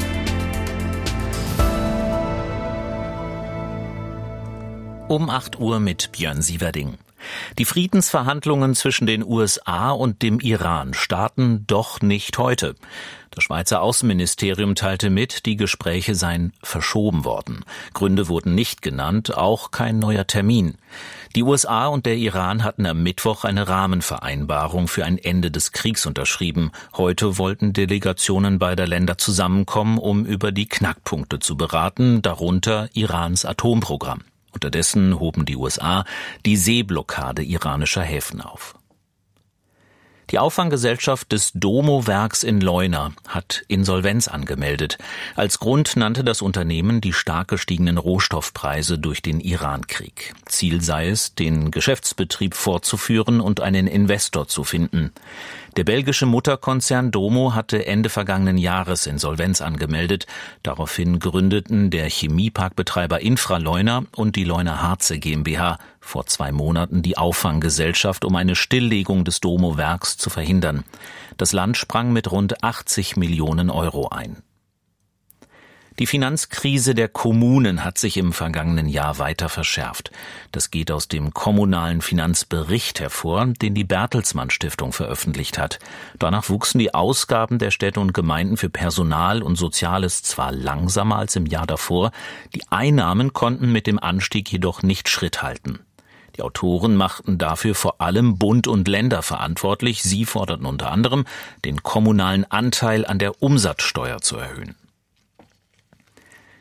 Um acht Uhr mit Björn Sieverding. Die Friedensverhandlungen zwischen den U S A und dem Iran starten doch nicht heute. Das Schweizer Außenministerium teilte mit, die Gespräche seien verschoben worden. Gründe wurden nicht genannt, auch kein neuer Termin. Die U S A und der Iran hatten am Mittwoch eine Rahmenvereinbarung für ein Ende des Kriegs unterschrieben. Heute wollten Delegationen beider Länder zusammenkommen, um über die Knackpunkte zu beraten, darunter Irans Atomprogramm. Unterdessen hoben die U S A die Seeblockade iranischer Häfen auf. Die Auffanggesellschaft des Domo-Werks in Leuna hat Insolvenz angemeldet. Als Grund nannte das Unternehmen die stark gestiegenen Rohstoffpreise durch den Irankrieg. Ziel sei es, den Geschäftsbetrieb fortzuführen und einen Investor zu finden. Der belgische Mutterkonzern Domo hatte Ende vergangenen Jahres Insolvenz angemeldet. Daraufhin gründeten der Chemieparkbetreiber Infraleuna und die Leuna Harze GmbH vor zwei Monaten die Auffanggesellschaft, um eine Stilllegung des Domo-Werks zu verhindern. Das Land sprang mit rund achtzig Millionen Euro ein. Die Finanzkrise der Kommunen hat sich im vergangenen Jahr weiter verschärft. Das geht aus dem kommunalen Finanzbericht hervor, den die Bertelsmann Stiftung veröffentlicht hat. Danach wuchsen die Ausgaben der Städte und Gemeinden für Personal und Soziales zwar langsamer als im Jahr davor, die Einnahmen konnten mit dem Anstieg jedoch nicht Schritt halten. Die Autoren machten dafür vor allem Bund und Länder verantwortlich. Sie forderten unter anderem, den kommunalen Anteil an der Umsatzsteuer zu erhöhen.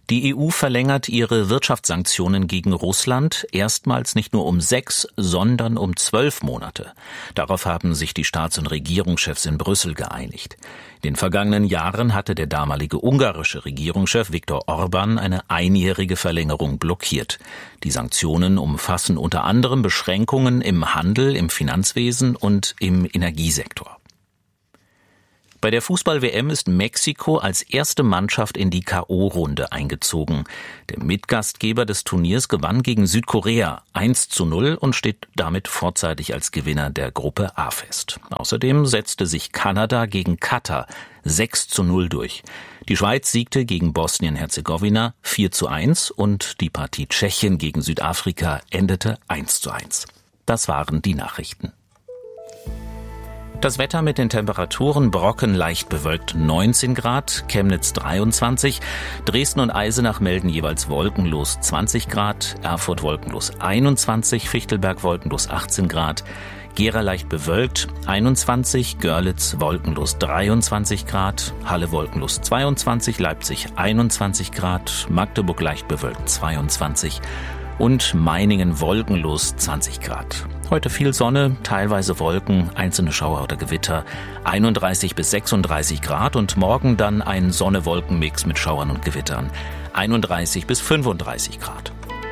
Die E U verlängert ihre Wirtschaftssanktionen gegen Russland erstmals nicht nur um sechs, sondern um zwölf Monate. Darauf haben sich die Staats- und Regierungschefs in Brüssel geeinigt. In den vergangenen Jahren hatte der damalige ungarische Regierungschef Viktor Orbán eine einjährige Verlängerung blockiert. Die Sanktionen umfassen unter anderem Beschränkungen im Handel, im Finanzwesen und im Energiesektor. Bei der Fußball-W M ist Mexiko als erste Mannschaft in die K O-Runde eingezogen. Der Mitgastgeber des Turniers gewann gegen Südkorea eins zu null und steht damit vorzeitig als Gewinner der Gruppe A fest. Außerdem setzte sich Kanada gegen Katar sechs zu null durch. Die Schweiz siegte gegen Bosnien-Herzegowina vier zu eins und die Partie Tschechien gegen Südafrika endete eins zu eins. Das waren die Nachrichten. Das Wetter mit den Temperaturen: Brocken leicht bewölkt neunzehn Grad, Chemnitz dreiundzwanzig, Dresden und Eisenach melden jeweils wolkenlos zwanzig Grad, Erfurt wolkenlos einundzwanzig, Fichtelberg wolkenlos achtzehn Grad, Gera leicht bewölkt einundzwanzig, Görlitz wolkenlos dreiundzwanzig Grad, Halle wolkenlos zweiundzwanzig, Leipzig einundzwanzig Grad, Magdeburg leicht bewölkt zweiundzwanzig und Meiningen wolkenlos zwanzig Grad. Heute viel Sonne, teilweise Wolken, einzelne Schauer oder Gewitter, einunddreißig bis sechsunddreißig Grad und morgen dann ein Sonne-Wolken-Mix mit Schauern und Gewittern, einunddreißig bis fünfunddreißig Grad.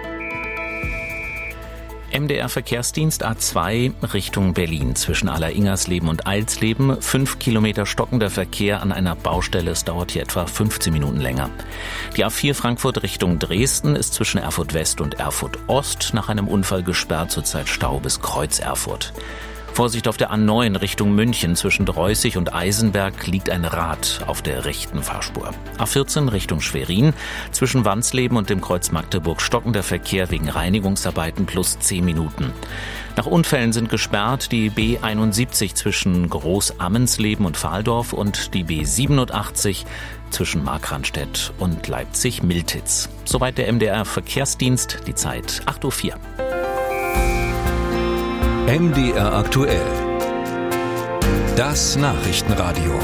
M D R-Verkehrsdienst A zwei Richtung Berlin zwischen Aller-Ingersleben und Eilsleben. Fünf Kilometer stockender Verkehr an einer Baustelle. Es dauert hier etwa fünfzehn Minuten länger. Die A vier Frankfurt Richtung Dresden ist zwischen Erfurt West und Erfurt Ost nach einem Unfall gesperrt, zurzeit Stau bis Kreuz Erfurt. Vorsicht auf der A neun Richtung München. Zwischen Dreußig und Eisenberg liegt ein Rad auf der rechten Fahrspur. A vierzehn Richtung Schwerin. Zwischen Wansleben und dem Kreuz Magdeburg stockender Verkehr wegen Reinigungsarbeiten plus zehn Minuten. Nach Unfällen sind gesperrt die B einundsiebzig zwischen Groß-Ammensleben und Pfahldorf und die B siebenundachtzig zwischen Markranstädt und Leipzig-Miltitz. Soweit der M D R-Verkehrsdienst. Die Zeit acht Uhr vier. M D R aktuell. Das Nachrichtenradio.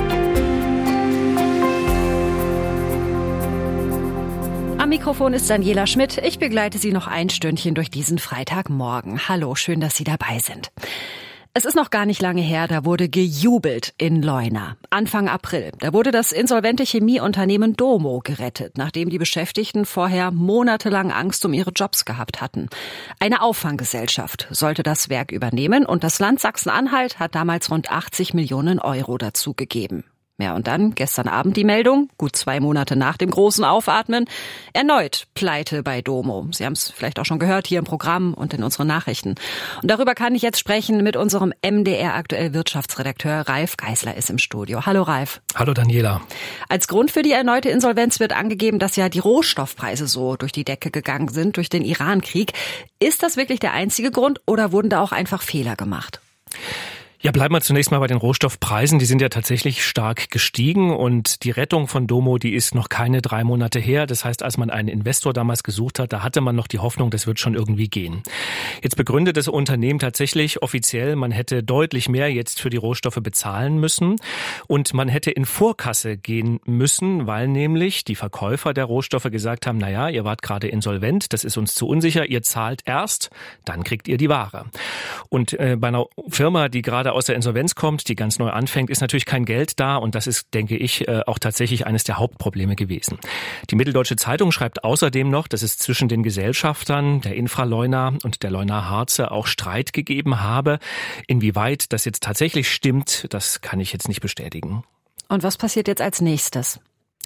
Am Mikrofon ist Daniela Schmidt. Ich begleite Sie noch ein Stündchen durch diesen Freitagmorgen. Hallo, schön, dass Sie dabei sind. Es ist noch gar nicht lange her, da wurde gejubelt in Leuna. Anfang April, da wurde das insolvente Chemieunternehmen Domo gerettet, nachdem die Beschäftigten vorher monatelang Angst um ihre Jobs gehabt hatten. Eine Auffanggesellschaft sollte das Werk übernehmen und das Land Sachsen-Anhalt hat damals rund achtzig Millionen Euro dazu gegeben. Ja, und dann gestern Abend die Meldung, gut zwei Monate nach dem großen Aufatmen, erneut Pleite bei Domo. Sie haben es vielleicht auch schon gehört hier im Programm und in unseren Nachrichten. Und darüber kann ich jetzt sprechen mit unserem M D R aktuell Wirtschaftsredakteur Ralf Geisler ist im Studio. Hallo Ralf. Hallo Daniela. Als Grund für die erneute Insolvenz wird angegeben, dass ja die Rohstoffpreise so durch die Decke gegangen sind durch den Iran-Krieg. Ist das wirklich der einzige Grund oder wurden da auch einfach Fehler gemacht? Ja, bleiben wir zunächst mal bei den Rohstoffpreisen. Die sind ja tatsächlich stark gestiegen und die Rettung von Domo, die ist noch keine drei Monate her. Das heißt, als man einen Investor damals gesucht hat, da hatte man noch die Hoffnung, das wird schon irgendwie gehen. Jetzt begründet das Unternehmen tatsächlich offiziell, man hätte deutlich mehr jetzt für die Rohstoffe bezahlen müssen und man hätte in Vorkasse gehen müssen, weil nämlich die Verkäufer der Rohstoffe gesagt haben, naja, ihr wart gerade insolvent, das ist uns zu unsicher, ihr zahlt erst, dann kriegt ihr die Ware. Und äh, bei einer Firma, die gerade aus der Insolvenz kommt, die ganz neu anfängt, ist natürlich kein Geld da und das ist, denke ich, auch tatsächlich eines der Hauptprobleme gewesen. Die Mitteldeutsche Zeitung schreibt außerdem noch, dass es zwischen den Gesellschaftern der Infraleuna und der Leuna Harze auch Streit gegeben habe. Inwieweit das jetzt tatsächlich stimmt, das kann ich jetzt nicht bestätigen. Und was passiert jetzt als nächstes?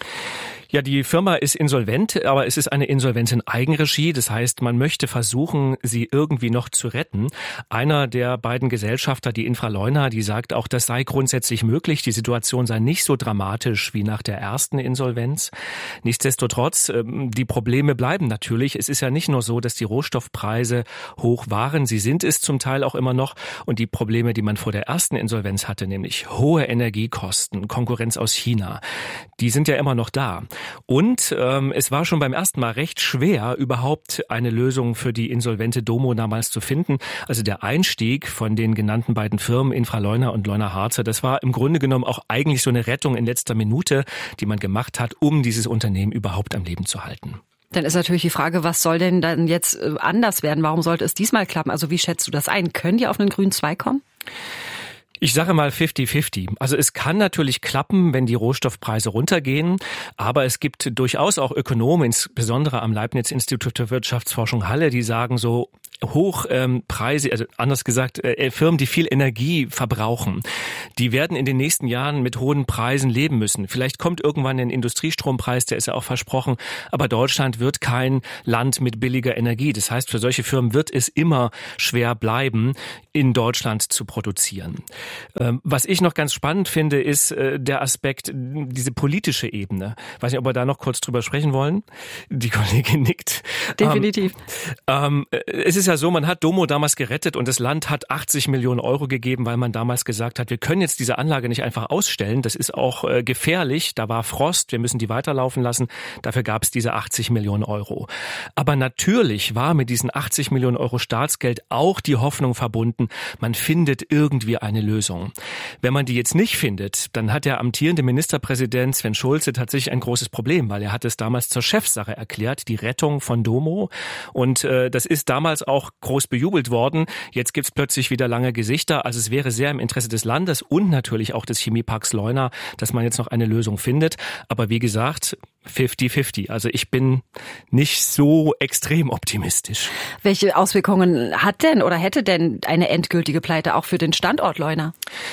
Ja, die Firma ist insolvent, aber es ist eine Insolvenz in Eigenregie. Das heißt, man möchte versuchen, sie irgendwie noch zu retten. Einer der beiden Gesellschafter, die Infraleuna, die sagt auch, das sei grundsätzlich möglich. Die Situation sei nicht so dramatisch wie nach der ersten Insolvenz. Nichtsdestotrotz, die Probleme bleiben natürlich. Es ist ja nicht nur so, dass die Rohstoffpreise hoch waren. Sie sind es zum Teil auch immer noch. Und die Probleme, die man vor der ersten Insolvenz hatte, nämlich hohe Energiekosten, Konkurrenz aus China, die sind ja immer noch da. Und ähm, es war schon beim ersten Mal recht schwer, überhaupt eine Lösung für die insolvente Domo damals zu finden. Also der Einstieg von den genannten beiden Firmen, Infraleuna und Leuna-Harzer, das war im Grunde genommen auch eigentlich so eine Rettung in letzter Minute, die man gemacht hat, um dieses Unternehmen überhaupt am Leben zu halten. Dann ist natürlich die Frage, was soll denn dann jetzt anders werden? Warum sollte es diesmal klappen? Also wie schätzt du das ein? Können die auf einen grünen Zweig kommen? Ich sage mal fifty fifty. Also es kann natürlich klappen, wenn die Rohstoffpreise runtergehen, aber es gibt durchaus auch Ökonomen, insbesondere am Leibniz-Institut für Wirtschaftsforschung Halle, die sagen so, Hochpreise, ähm, also anders gesagt, äh, Firmen, die viel Energie verbrauchen, die werden in den nächsten Jahren mit hohen Preisen leben müssen. Vielleicht kommt irgendwann ein Industriestrompreis, der ist ja auch versprochen, aber Deutschland wird kein Land mit billiger Energie. Das heißt, für solche Firmen wird es immer schwer bleiben, in Deutschland zu produzieren. Ähm, was ich noch ganz spannend finde, ist äh, der Aspekt, diese politische Ebene. Ich weiß nicht, ob wir da noch kurz drüber sprechen wollen. Die Kollegin nickt. Definitiv. Ähm, ähm, es ist ja so, man hat Domo damals gerettet und das Land hat achtzig Millionen Euro gegeben, weil man damals gesagt hat, wir können jetzt diese Anlage nicht einfach ausstellen. Das ist auch äh, gefährlich. Da war Frost. Wir müssen die weiterlaufen lassen. Dafür gab es diese achtzig Millionen Euro. Aber natürlich war mit diesen achtzig Millionen Euro Staatsgeld auch die Hoffnung verbunden, man findet irgendwie eine Lösung. Wenn man die jetzt nicht findet, dann hat der amtierende Ministerpräsident Sven Schulze tatsächlich ein großes Problem, weil er hat es damals zur Chefsache erklärt, die Rettung von Domo. Und äh, das ist damals auch groß bejubelt worden. Jetzt gibt's plötzlich wieder lange Gesichter. Also es wäre sehr im Interesse des Landes und natürlich auch des Chemieparks Leuna, dass man jetzt noch eine Lösung findet. Aber wie gesagt, fifty fifty. Also ich bin nicht so extrem optimistisch. Welche Auswirkungen hat denn oder hätte denn eine endgültige Pleite auch für den Standort Leuna?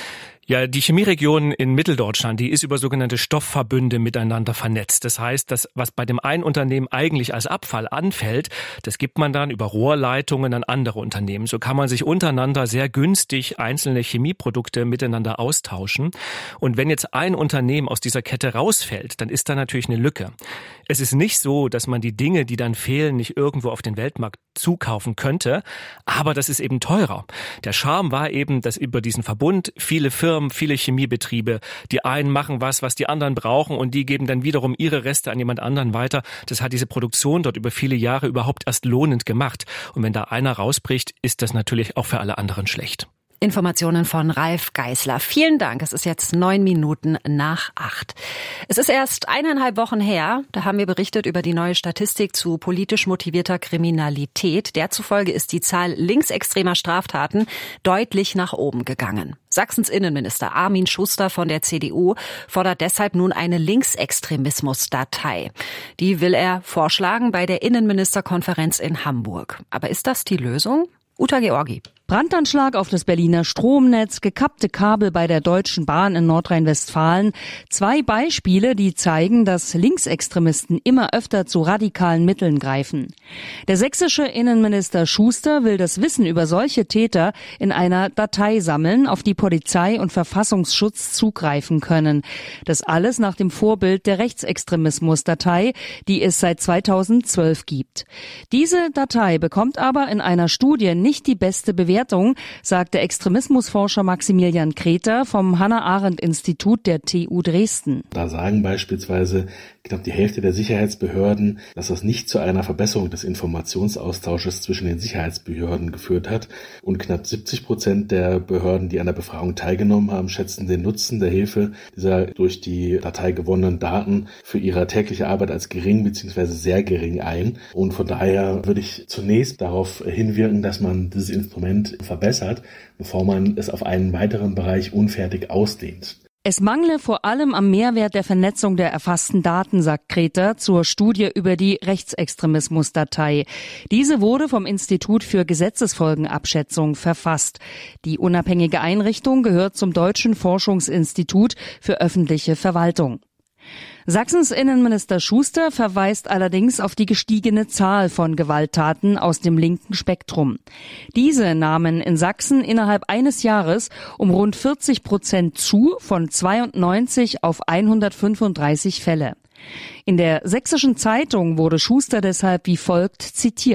Ja, die Chemieregion in Mitteldeutschland, die ist über sogenannte Stoffverbünde miteinander vernetzt. Das heißt, das, was bei dem einen Unternehmen eigentlich als Abfall anfällt, das gibt man dann über Rohrleitungen an andere Unternehmen. So kann man sich untereinander sehr günstig einzelne Chemieprodukte miteinander austauschen. Und wenn jetzt ein Unternehmen aus dieser Kette rausfällt, dann ist da natürlich eine Lücke. Es ist nicht so, dass man die Dinge, die dann fehlen, nicht irgendwo auf den Weltmarkt zukaufen könnte, aber das ist eben teurer. Der Charme war eben, dass über diesen Verbund viele Firmen, viele Chemiebetriebe, die einen machen was, was die anderen brauchen und die geben dann wiederum ihre Reste an jemand anderen weiter. Das hat diese Produktion dort über viele Jahre überhaupt erst lohnend gemacht. Und wenn da einer rausbricht, ist das natürlich auch für alle anderen schlecht. Informationen von Ralf Geißler. Vielen Dank. Es ist jetzt neun Minuten nach acht. Es ist erst eineinhalb Wochen her, da haben wir berichtet über die neue Statistik zu politisch motivierter Kriminalität. Der zufolge ist die Zahl linksextremer Straftaten deutlich nach oben gegangen. Sachsens Innenminister Armin Schuster von der C D U fordert deshalb nun eine Linksextremismus-Datei. Die will er vorschlagen bei der Innenministerkonferenz in Hamburg. Aber ist das die Lösung? Uta Georgi. Brandanschlag auf das Berliner Stromnetz, gekappte Kabel bei der Deutschen Bahn in Nordrhein-Westfalen. Zwei Beispiele, die zeigen, dass Linksextremisten immer öfter zu radikalen Mitteln greifen. Der sächsische Innenminister Schuster will das Wissen über solche Täter in einer Datei sammeln, auf die Polizei und Verfassungsschutz zugreifen können. Das alles nach dem Vorbild der Rechtsextremismus-Datei, die es seit zweitausendzwölf gibt. Diese Datei bekommt aber in einer Studie nicht die beste Bewertung, sagt der Extremismusforscher Maximilian Kreter vom Hannah-Arendt-Institut der T U Dresden. Da sagen beispielsweise knapp die Hälfte der Sicherheitsbehörden, dass das nicht zu einer Verbesserung des Informationsaustausches zwischen den Sicherheitsbehörden geführt hat. Und knapp siebzig Prozent der Behörden, die an der Befragung teilgenommen haben, schätzen den Nutzen der Hilfe dieser durch die Datei gewonnenen Daten für ihre tägliche Arbeit als gering bzw. sehr gering ein. Und von daher würde ich zunächst darauf hinwirken, dass man dieses Instrument verbessert, bevor man es auf einen weiteren Bereich unfertig ausdehnt. Es mangle vor allem am Mehrwert der Vernetzung der erfassten Daten, sagt Kreter zur Studie über die Rechtsextremismus-Datei. Diese wurde vom Institut für Gesetzesfolgenabschätzung verfasst. Die unabhängige Einrichtung gehört zum Deutschen Forschungsinstitut für öffentliche Verwaltung. Sachsens Innenminister Schuster verweist allerdings auf die gestiegene Zahl von Gewalttaten aus dem linken Spektrum. Diese nahmen in Sachsen innerhalb eines Jahres um rund vierzig Prozent zu, von zweiundneunzig auf hundertfünfunddreißig Fälle. In der Sächsischen Zeitung wurde Schuster deshalb wie folgt zitiert.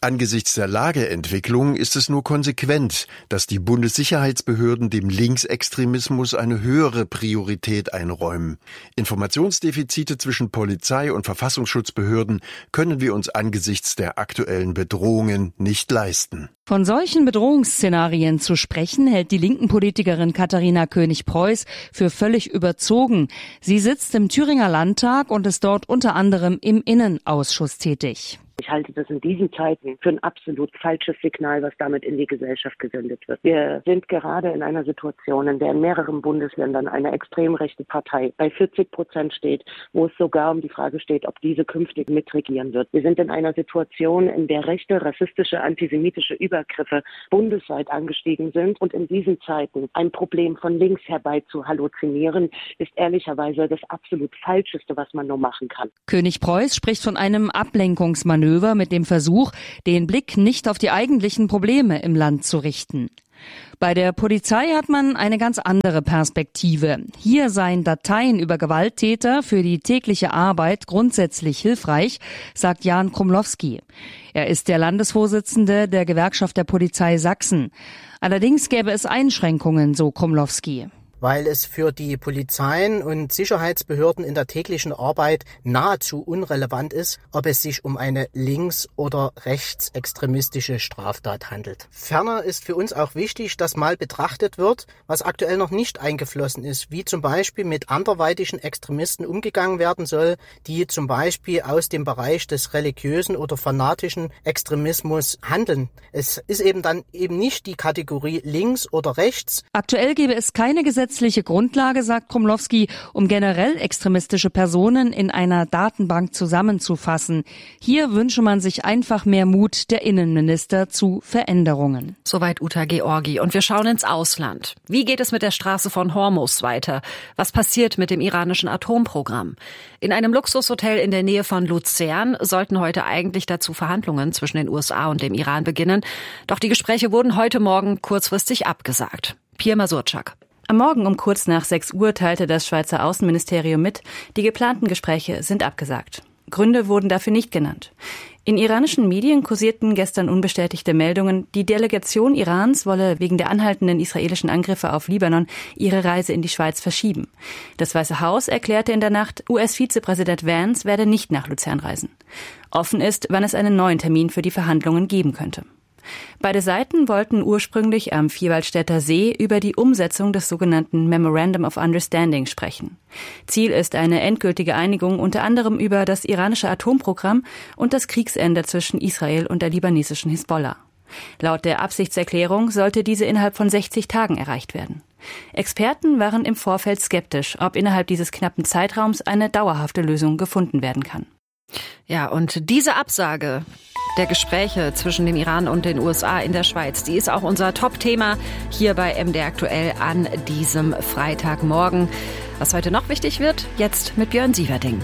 Angesichts der Lageentwicklung ist es nur konsequent, dass die Bundessicherheitsbehörden dem Linksextremismus eine höhere Priorität einräumen. Informationsdefizite zwischen Polizei und Verfassungsschutzbehörden können wir uns angesichts der aktuellen Bedrohungen nicht leisten. Von solchen Bedrohungsszenarien zu sprechen, hält die linken Politikerin Katharina König-Preuß für völlig überzogen. Sie sitzt im Thüringer Landtag und ist dort unter anderem im Innenausschuss tätig. Ich halte das in diesen Zeiten für ein absolut falsches Signal, was damit in die Gesellschaft gesendet wird. Wir sind gerade in einer Situation, in der in mehreren Bundesländern eine extrem rechte Partei bei vierzig Prozent steht, wo es sogar um die Frage steht, ob diese künftig mitregieren wird. Wir sind in einer Situation, in der rechte, rassistische, antisemitische Übergriffe bundesweit angestiegen sind. Und in diesen Zeiten ein Problem von links herbei zu halluzinieren, ist ehrlicherweise das absolut Falscheste, was man nur machen kann. König-Preuß spricht von einem Ablenkungsmanöver mit dem Versuch, den Blick nicht auf die eigentlichen Probleme im Land zu richten. Bei der Polizei hat man eine ganz andere Perspektive. Hier seien Dateien über Gewalttäter für die tägliche Arbeit grundsätzlich hilfreich, sagt Jan Krumlowski. Er ist der Landesvorsitzende der Gewerkschaft der Polizei Sachsen. Allerdings gäbe es Einschränkungen, so Krumlowski. Weil es für die Polizeien und Sicherheitsbehörden in der täglichen Arbeit nahezu unrelevant ist, ob es sich um eine links- oder rechtsextremistische Straftat handelt. Ferner ist für uns auch wichtig, dass mal betrachtet wird, was aktuell noch nicht eingeflossen ist, wie zum Beispiel mit anderweitigen Extremisten umgegangen werden soll, die zum Beispiel aus dem Bereich des religiösen oder fanatischen Extremismus handeln. Es ist eben dann eben nicht die Kategorie links oder rechts. Aktuell gäbe es keine Gesetze gesetzliche Grundlage, sagt Krumlowski, um generell extremistische Personen in einer Datenbank zusammenzufassen. Hier wünsche man sich einfach mehr Mut der Innenminister zu Veränderungen. Soweit Uta Georgi. Und wir schauen ins Ausland. Wie geht es mit der Straße von Hormuz weiter? Was passiert mit dem iranischen Atomprogramm? In einem Luxushotel in der Nähe von Luzern sollten heute eigentlich dazu Verhandlungen zwischen den U S A und dem Iran beginnen. Doch die Gespräche wurden heute Morgen kurzfristig abgesagt. Pia Masurczak. Am Morgen um kurz nach sechs Uhr teilte das Schweizer Außenministerium mit, die geplanten Gespräche sind abgesagt. Gründe wurden dafür nicht genannt. In iranischen Medien kursierten gestern unbestätigte Meldungen, die Delegation Irans wolle wegen der anhaltenden israelischen Angriffe auf Libanon ihre Reise in die Schweiz verschieben. Das Weiße Haus erklärte in der Nacht, U S-Vizepräsident Vance werde nicht nach Luzern reisen. Offen ist, wann es einen neuen Termin für die Verhandlungen geben könnte. Beide Seiten wollten ursprünglich am Vierwaldstätter See über die Umsetzung des sogenannten Memorandum of Understanding sprechen. Ziel ist eine endgültige Einigung unter anderem über das iranische Atomprogramm und das Kriegsende zwischen Israel und der libanesischen Hisbollah. Laut der Absichtserklärung sollte diese innerhalb von sechzig Tagen erreicht werden. Experten waren im Vorfeld skeptisch, ob innerhalb dieses knappen Zeitraums eine dauerhafte Lösung gefunden werden kann. Ja, und diese Absage der Gespräche zwischen dem Iran und den U S A in der Schweiz, die ist auch unser Top-Thema hier bei M D R aktuell an diesem Freitagmorgen. Was heute noch wichtig wird, jetzt mit Björn Sieverding.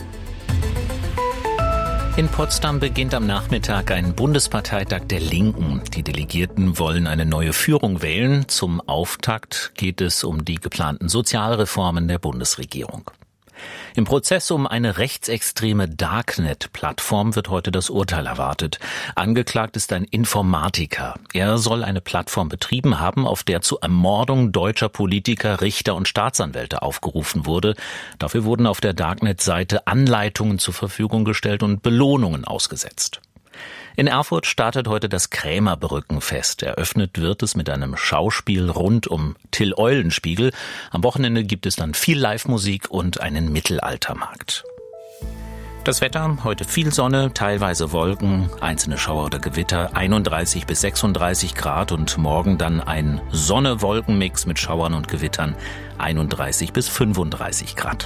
In Potsdam beginnt am Nachmittag ein Bundesparteitag der Linken. Die Delegierten wollen eine neue Führung wählen. Zum Auftakt geht es um die geplanten Sozialreformen der Bundesregierung. Im Prozess um eine rechtsextreme Darknet-Plattform wird heute das Urteil erwartet. Angeklagt ist ein Informatiker. Er soll eine Plattform betrieben haben, auf der zur Ermordung deutscher Politiker, Richter und Staatsanwälte aufgerufen wurde. Dafür wurden auf der Darknet-Seite Anleitungen zur Verfügung gestellt und Belohnungen ausgesetzt. In Erfurt startet heute das Krämerbrückenfest. Eröffnet wird es mit einem Schauspiel rund um Till Eulenspiegel. Am Wochenende gibt es dann viel Live-Musik und einen Mittelaltermarkt. Das Wetter, heute viel Sonne, teilweise Wolken, einzelne Schauer oder Gewitter, einunddreißig bis sechsunddreißig Grad und morgen dann ein Sonne-Wolken-Mix mit Schauern und Gewittern, einunddreißig bis fünfunddreißig Grad.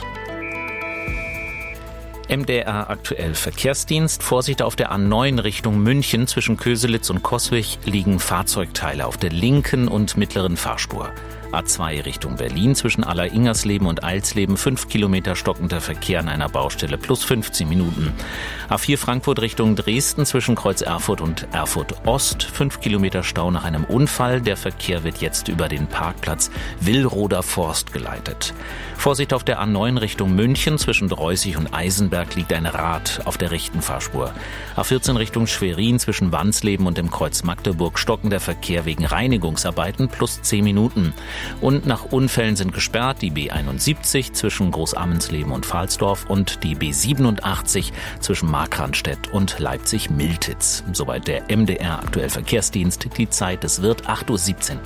M D R aktuell Verkehrsdienst. Vorsicht auf der A neun Richtung München. Zwischen Köselitz und Coswig liegen Fahrzeugteile auf der linken und mittleren Fahrspur. A zwei Richtung Berlin zwischen Aller-Ingersleben und Eilsleben fünf Kilometer stockender Verkehr an einer Baustelle plus fünfzehn Minuten. A vier Frankfurt Richtung Dresden zwischen Kreuz Erfurt und Erfurt Ost fünf Kilometer Stau nach einem Unfall. Der Verkehr wird jetzt über den Parkplatz Willroder Forst geleitet. Vorsicht auf der A neun Richtung München zwischen Dreußig und Eisenberg liegt ein Rad auf der rechten Fahrspur. A vierzehn Richtung Schwerin zwischen Wansleben und dem Kreuz Magdeburg stockender Verkehr wegen Reinigungsarbeiten plus zehn Minuten. Und nach Unfällen sind gesperrt die B einundsiebzig zwischen Großammensleben und Pfahlsdorf und die B siebenundachtzig zwischen Markranstädt und Leipzig-Miltitz. Soweit der M D R Aktuell Verkehrsdienst. Die Zeit, es wird acht Uhr siebzehn.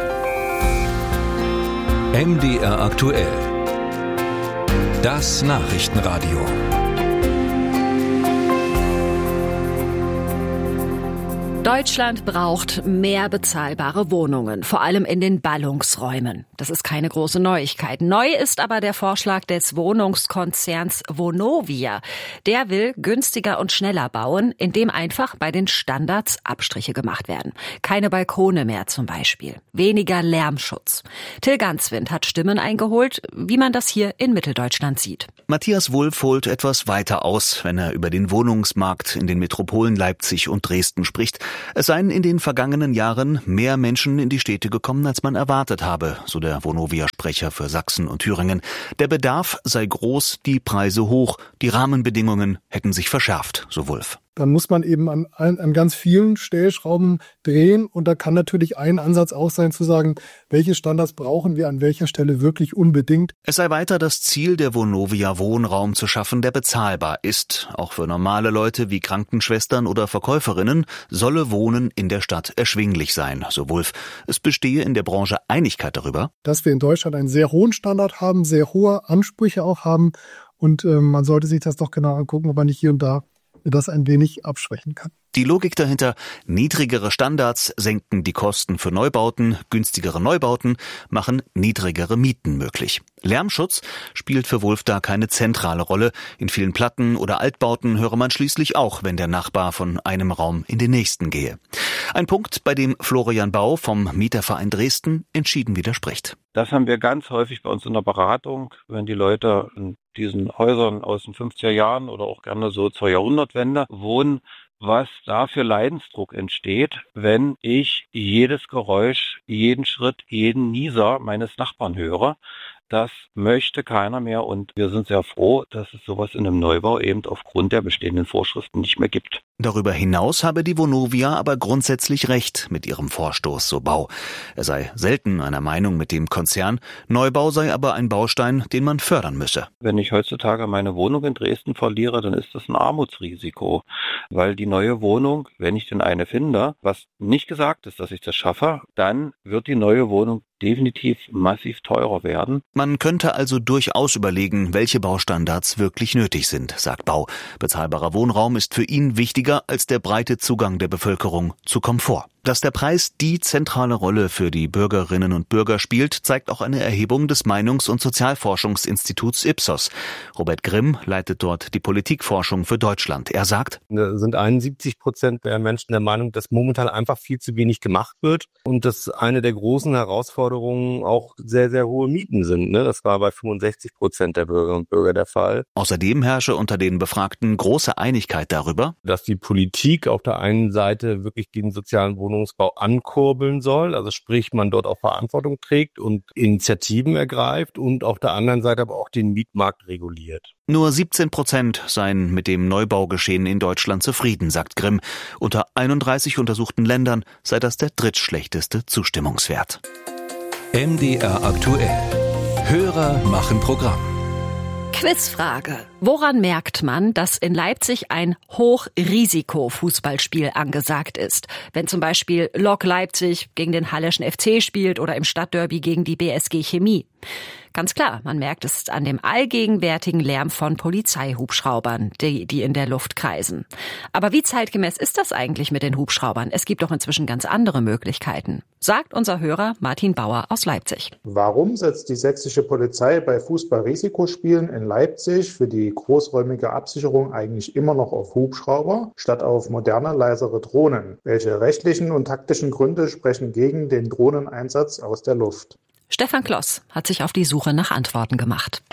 M D R Aktuell. Das Nachrichtenradio. Deutschland braucht mehr bezahlbare Wohnungen, vor allem in den Ballungsräumen. Das ist keine große Neuigkeit. Neu ist aber der Vorschlag des Wohnungskonzerns Vonovia. Der will günstiger und schneller bauen, indem einfach bei den Standards Abstriche gemacht werden. Keine Balkone mehr zum Beispiel. Weniger Lärmschutz. Till Ganswind hat Stimmen eingeholt, wie man das hier in Mitteldeutschland sieht. Matthias Wulff holt etwas weiter aus, wenn er über den Wohnungsmarkt in den Metropolen Leipzig und Dresden spricht. Es seien in den vergangenen Jahren mehr Menschen in die Städte gekommen, als man erwartet habe, so der Vonovia-Sprecher für Sachsen und Thüringen. Der Bedarf sei groß, die Preise hoch, die Rahmenbedingungen hätten sich verschärft, so Wulff. Dann muss man eben an, an ganz vielen Stellschrauben drehen. Und da kann natürlich ein Ansatz auch sein, zu sagen, welche Standards brauchen wir an welcher Stelle wirklich unbedingt. Es sei weiter das Ziel der Vonovia, Wohnraum zu schaffen, der bezahlbar ist. Auch für normale Leute wie Krankenschwestern oder Verkäuferinnen solle Wohnen in der Stadt erschwinglich sein, so Wulff. Es bestehe in der Branche Einigkeit darüber, dass wir in Deutschland einen sehr hohen Standard haben, sehr hohe Ansprüche auch haben. Und äh, man sollte sich das doch genau angucken, ob man nicht hier und da das ein wenig abschwächen kann. Die Logik dahinter: niedrigere Standards senken die Kosten für Neubauten, günstigere Neubauten machen niedrigere Mieten möglich. Lärmschutz spielt für Wulff da keine zentrale Rolle. In vielen Platten- oder Altbauten höre man schließlich auch, wenn der Nachbar von einem Raum in den nächsten gehe. Ein Punkt, bei dem Florian Bau vom Mieterverein Dresden entschieden widerspricht. Das haben wir ganz häufig bei uns in der Beratung, wenn die Leute in diesen Häusern aus den fünfziger Jahren oder auch gerne so zur Jahrhundertwende wohnen, was da für Leidensdruck entsteht, wenn ich jedes Geräusch, jeden Schritt, jeden Nieser meines Nachbarn höre. Das möchte keiner mehr und wir sind sehr froh, dass es sowas in einem Neubau eben aufgrund der bestehenden Vorschriften nicht mehr gibt. Darüber hinaus habe die Vonovia aber grundsätzlich recht mit ihrem Vorstoß, so Bau. Er sei selten einer Meinung mit dem Konzern, Neubau sei aber ein Baustein, den man fördern müsse. Wenn ich heutzutage meine Wohnung in Dresden verliere, dann ist das ein Armutsrisiko, weil die neue Wohnung, wenn ich denn eine finde, was nicht gesagt ist, dass ich das schaffe, dann wird die neue Wohnung definitiv massiv teurer werden. Man könnte also durchaus überlegen, welche Baustandards wirklich nötig sind, sagt Bau. Bezahlbarer Wohnraum ist für ihn wichtiger als der breite Zugang der Bevölkerung zu Komfort. Dass der Preis die zentrale Rolle für die Bürgerinnen und Bürger spielt, zeigt auch eine Erhebung des Meinungs- und Sozialforschungsinstituts Ipsos. Robert Grimm leitet dort die Politikforschung für Deutschland. Er sagt, da sind einundsiebzig Prozent der Menschen der Meinung, dass momentan einfach viel zu wenig gemacht wird und dass eine der großen Herausforderungen auch sehr, sehr hohe Mieten sind. Das war bei fünfundsechzig Prozent der Bürgerinnen und Bürger der Fall. Außerdem herrsche unter den Befragten große Einigkeit darüber, dass die Politik auf der einen Seite wirklich den sozialen Wohnungsbau ankurbeln soll, also sprich man dort auch Verantwortung trägt und Initiativen ergreift und auf der anderen Seite aber auch den Mietmarkt reguliert. Nur siebzehn Prozent seien mit dem Neubaugeschehen in Deutschland zufrieden, sagt Grimm. Unter einunddreißig untersuchten Ländern sei das der drittschlechteste Zustimmungswert. M D R aktuell. Hörer machen Programm. Quizfrage. Woran merkt man, dass in Leipzig ein Hochrisiko-Fußballspiel angesagt ist? Wenn zum Beispiel Lok Leipzig gegen den Halleschen F C spielt oder im Stadtderby gegen die B S G Chemie. Ganz klar, man merkt es an dem allgegenwärtigen Lärm von Polizeihubschraubern, die, die in der Luft kreisen. Aber wie zeitgemäß ist das eigentlich mit den Hubschraubern? Es gibt doch inzwischen ganz andere Möglichkeiten, sagt unser Hörer Martin Bauer aus Leipzig. Warum setzt die sächsische Polizei bei Fußball-Risikospielen in Leipzig für die großräumige Absicherung eigentlich immer noch auf Hubschrauber statt auf moderne, leisere Drohnen? Welche rechtlichen und taktischen Gründe sprechen gegen den Drohneneinsatz aus der Luft? Stefan Kloss hat sich auf die Suche nach Antworten gemacht.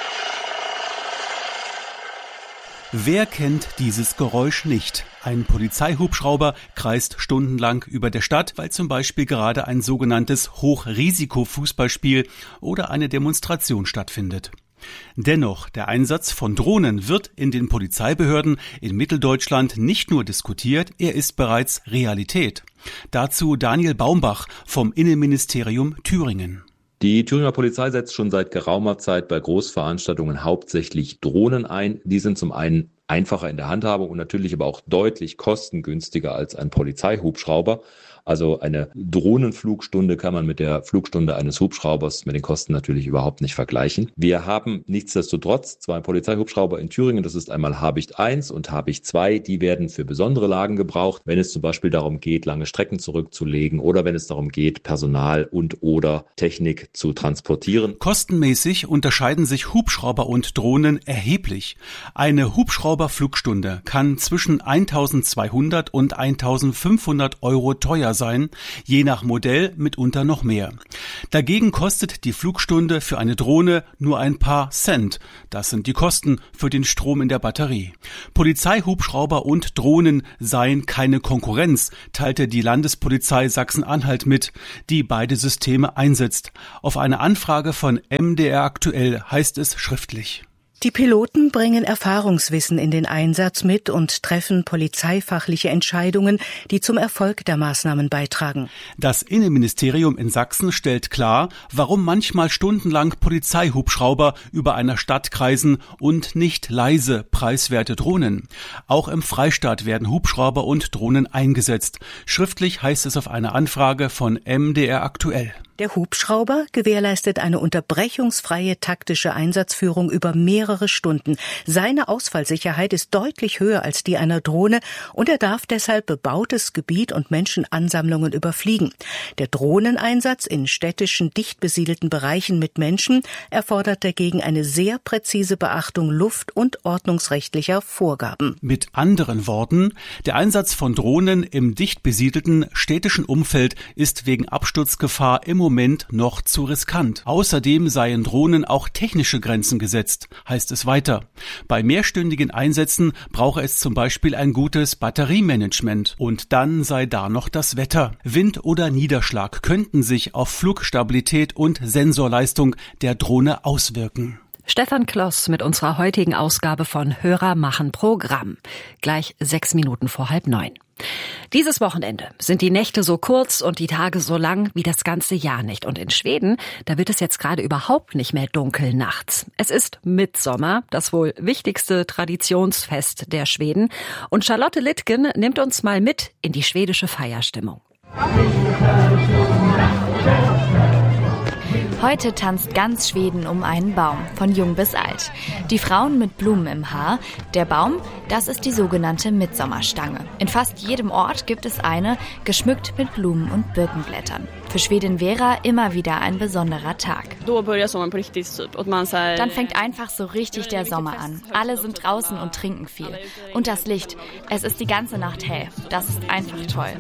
Wer kennt dieses Geräusch nicht? Ein Polizeihubschrauber kreist stundenlang über der Stadt, weil zum Beispiel gerade ein sogenanntes Hochrisiko-Fußballspiel oder eine Demonstration stattfindet. Dennoch, der Einsatz von Drohnen wird in den Polizeibehörden in Mitteldeutschland nicht nur diskutiert, er ist bereits Realität. Dazu Daniel Baumbach vom Innenministerium Thüringen. Die Thüringer Polizei setzt schon seit geraumer Zeit bei Großveranstaltungen hauptsächlich Drohnen ein. Die sind zum einen einfacher in der Handhabung und natürlich aber auch deutlich kostengünstiger als ein Polizeihubschrauber. Also eine Drohnenflugstunde kann man mit der Flugstunde eines Hubschraubers mit den Kosten natürlich überhaupt nicht vergleichen. Wir haben nichtsdestotrotz zwei Polizeihubschrauber in Thüringen. Das ist einmal Habicht eins und Habicht zwei. Die werden für besondere Lagen gebraucht, wenn es zum Beispiel darum geht, lange Strecken zurückzulegen oder wenn es darum geht, Personal und oder Technik zu transportieren. Kostenmäßig unterscheiden sich Hubschrauber und Drohnen erheblich. Eine Hubschrauberflugstunde kann zwischen eintausendzweihundert und eintausendfünfhundert Euro teuer sein, je nach Modell mitunter noch mehr. Dagegen kostet die Flugstunde für eine Drohne nur ein paar Cent. Das sind die Kosten für den Strom in der Batterie. Polizeihubschrauber und Drohnen seien keine Konkurrenz, teilte die Landespolizei Sachsen-Anhalt mit, die beide Systeme einsetzt. Auf eine Anfrage von M D R aktuell heißt es schriftlich: Die Piloten bringen Erfahrungswissen in den Einsatz mit und treffen polizeifachliche Entscheidungen, die zum Erfolg der Maßnahmen beitragen. Das Innenministerium in Sachsen stellt klar, warum manchmal stundenlang Polizeihubschrauber über einer Stadt kreisen und nicht leise, preiswerte Drohnen. Auch im Freistaat werden Hubschrauber und Drohnen eingesetzt. Schriftlich heißt es auf eine Anfrage von M D R aktuell. Der Hubschrauber gewährleistet eine unterbrechungsfreie taktische Einsatzführung über mehrere Stunden. Seine Ausfallsicherheit ist deutlich höher als die einer Drohne und er darf deshalb bebautes Gebiet und Menschenansammlungen überfliegen. Der Drohneneinsatz in städtischen, dicht besiedelten Bereichen mit Menschen erfordert dagegen eine sehr präzise Beachtung luft- und ordnungsrechtlicher Vorgaben. Mit anderen Worten, der Einsatz von Drohnen im dicht besiedelten städtischen Umfeld ist wegen Absturzgefahr im Moment noch zu riskant. Außerdem seien Drohnen auch technische Grenzen gesetzt, heißt es weiter. Bei mehrstündigen Einsätzen brauche es zum Beispiel ein gutes Batteriemanagement. Und dann sei da noch das Wetter. Wind oder Niederschlag könnten sich auf Flugstabilität und Sensorleistung der Drohne auswirken. Stefan Kloss mit unserer heutigen Ausgabe von Hörer machen Programm. Gleich sechs Minuten vor halb neun. Dieses Wochenende sind die Nächte so kurz und die Tage so lang wie das ganze Jahr nicht. Und in Schweden, da wird es jetzt gerade überhaupt nicht mehr dunkel nachts. Es ist Mittsommer, das wohl wichtigste Traditionsfest der Schweden. Und Charlotte Littgen nimmt uns mal mit in die schwedische Feierstimmung. Heute tanzt ganz Schweden um einen Baum, von jung bis alt. Die Frauen mit Blumen im Haar. Der Baum, das ist die sogenannte Mittsommarstange. In fast jedem Ort gibt es eine, geschmückt mit Blumen und Birkenblättern. Für Schwedin Vera immer wieder ein besonderer Tag. Dann fängt einfach so richtig der Sommer an. Alle sind draußen und trinken viel. Und das Licht, es ist die ganze Nacht hell. Das ist einfach toll.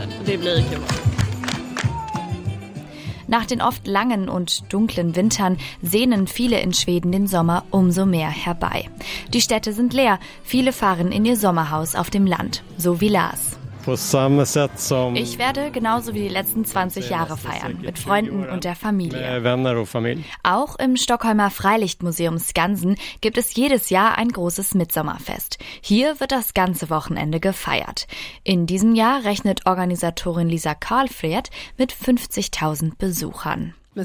Nach den oft langen und dunklen Wintern sehnen viele in Schweden den Sommer umso mehr herbei. Die Städte sind leer, viele fahren in ihr Sommerhaus auf dem Land, so wie Lars. Ich werde genauso wie die letzten zwanzig Jahre feiern, mit Freunden und der Familie. Auch im Stockholmer Freilichtmuseum Skansen gibt es jedes Jahr ein großes Mittsommerfest. Hier wird das ganze Wochenende gefeiert. In diesem Jahr rechnet Organisatorin Lisa Karlfred mit fünfzigtausend Besuchern. Es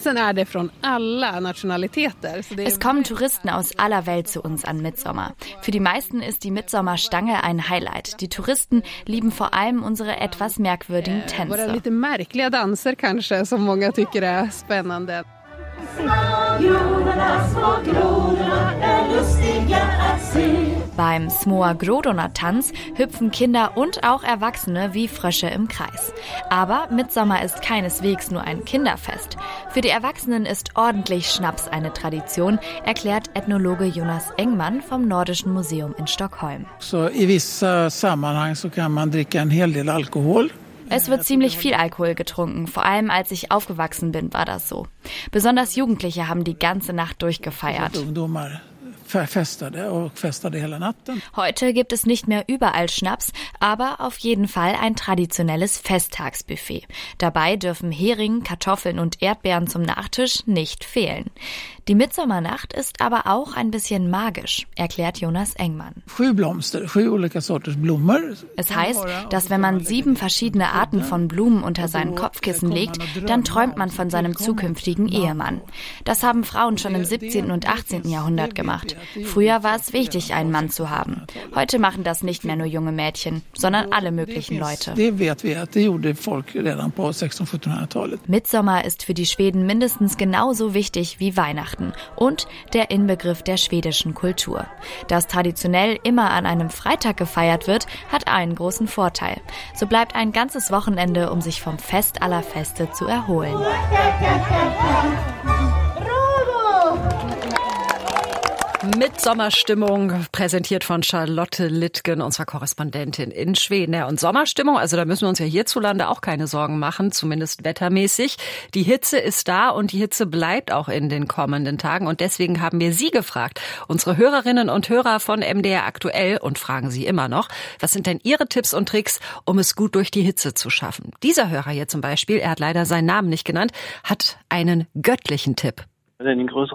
kommen Touristen aus aller Welt zu uns an Mittsommer. Für die meisten ist die Mittsommerstange ein Highlight. Die Touristen lieben vor allem unsere etwas merkwürdigen Tänze. Beim Smoa Grodorna-Tanz hüpfen Kinder und auch Erwachsene wie Frösche im Kreis. Aber Mittsommer ist keineswegs nur ein Kinderfest. Für die Erwachsenen ist ordentlich Schnaps eine Tradition, erklärt Ethnologe Jonas Engman vom Nordischen Museum in Stockholm. So i vissa sammanhang så kan man dricka en hel del alkohol. Es wird ziemlich viel Alkohol getrunken. Vor allem als ich aufgewachsen bin, war das so. Besonders Jugendliche haben die ganze Nacht durchgefeiert. Heute gibt es nicht mehr überall Schnaps, aber auf jeden Fall ein traditionelles Festtagsbuffet. Dabei dürfen Hering, Kartoffeln und Erdbeeren zum Nachtisch nicht fehlen. Die Mitsommernacht ist aber auch ein bisschen magisch, erklärt Jonas Engmann. Es heißt, dass wenn man sieben verschiedene Arten von Blumen unter sein Kopfkissen legt, dann träumt man von seinem zukünftigen Ehemann. Das haben Frauen schon im siebzehnten und achtzehnten Jahrhundert gemacht. Früher war es wichtig, einen Mann zu haben. Heute machen das nicht mehr nur junge Mädchen, sondern alle möglichen Leute. Mittsommer ist für die Schweden mindestens genauso wichtig wie Weihnachten und der Inbegriff der schwedischen Kultur. Dass traditionell immer an einem Freitag gefeiert wird, hat einen großen Vorteil. So bleibt ein ganzes Wochenende, um sich vom Fest aller Feste zu erholen. Mitsommerstimmung, präsentiert von Charlotte Littgen, unserer Korrespondentin in Schweden. Ja, und Sommerstimmung, also da müssen wir uns ja hierzulande auch keine Sorgen machen, zumindest wettermäßig. Die Hitze ist da und die Hitze bleibt auch in den kommenden Tagen. Und deswegen haben wir Sie gefragt, unsere Hörerinnen und Hörer von M D R Aktuell, und fragen Sie immer noch, was sind denn Ihre Tipps und Tricks, um es gut durch die Hitze zu schaffen? Dieser Hörer hier zum Beispiel, er hat leider seinen Namen nicht genannt, hat einen göttlichen Tipp. Wenn ihr in größeren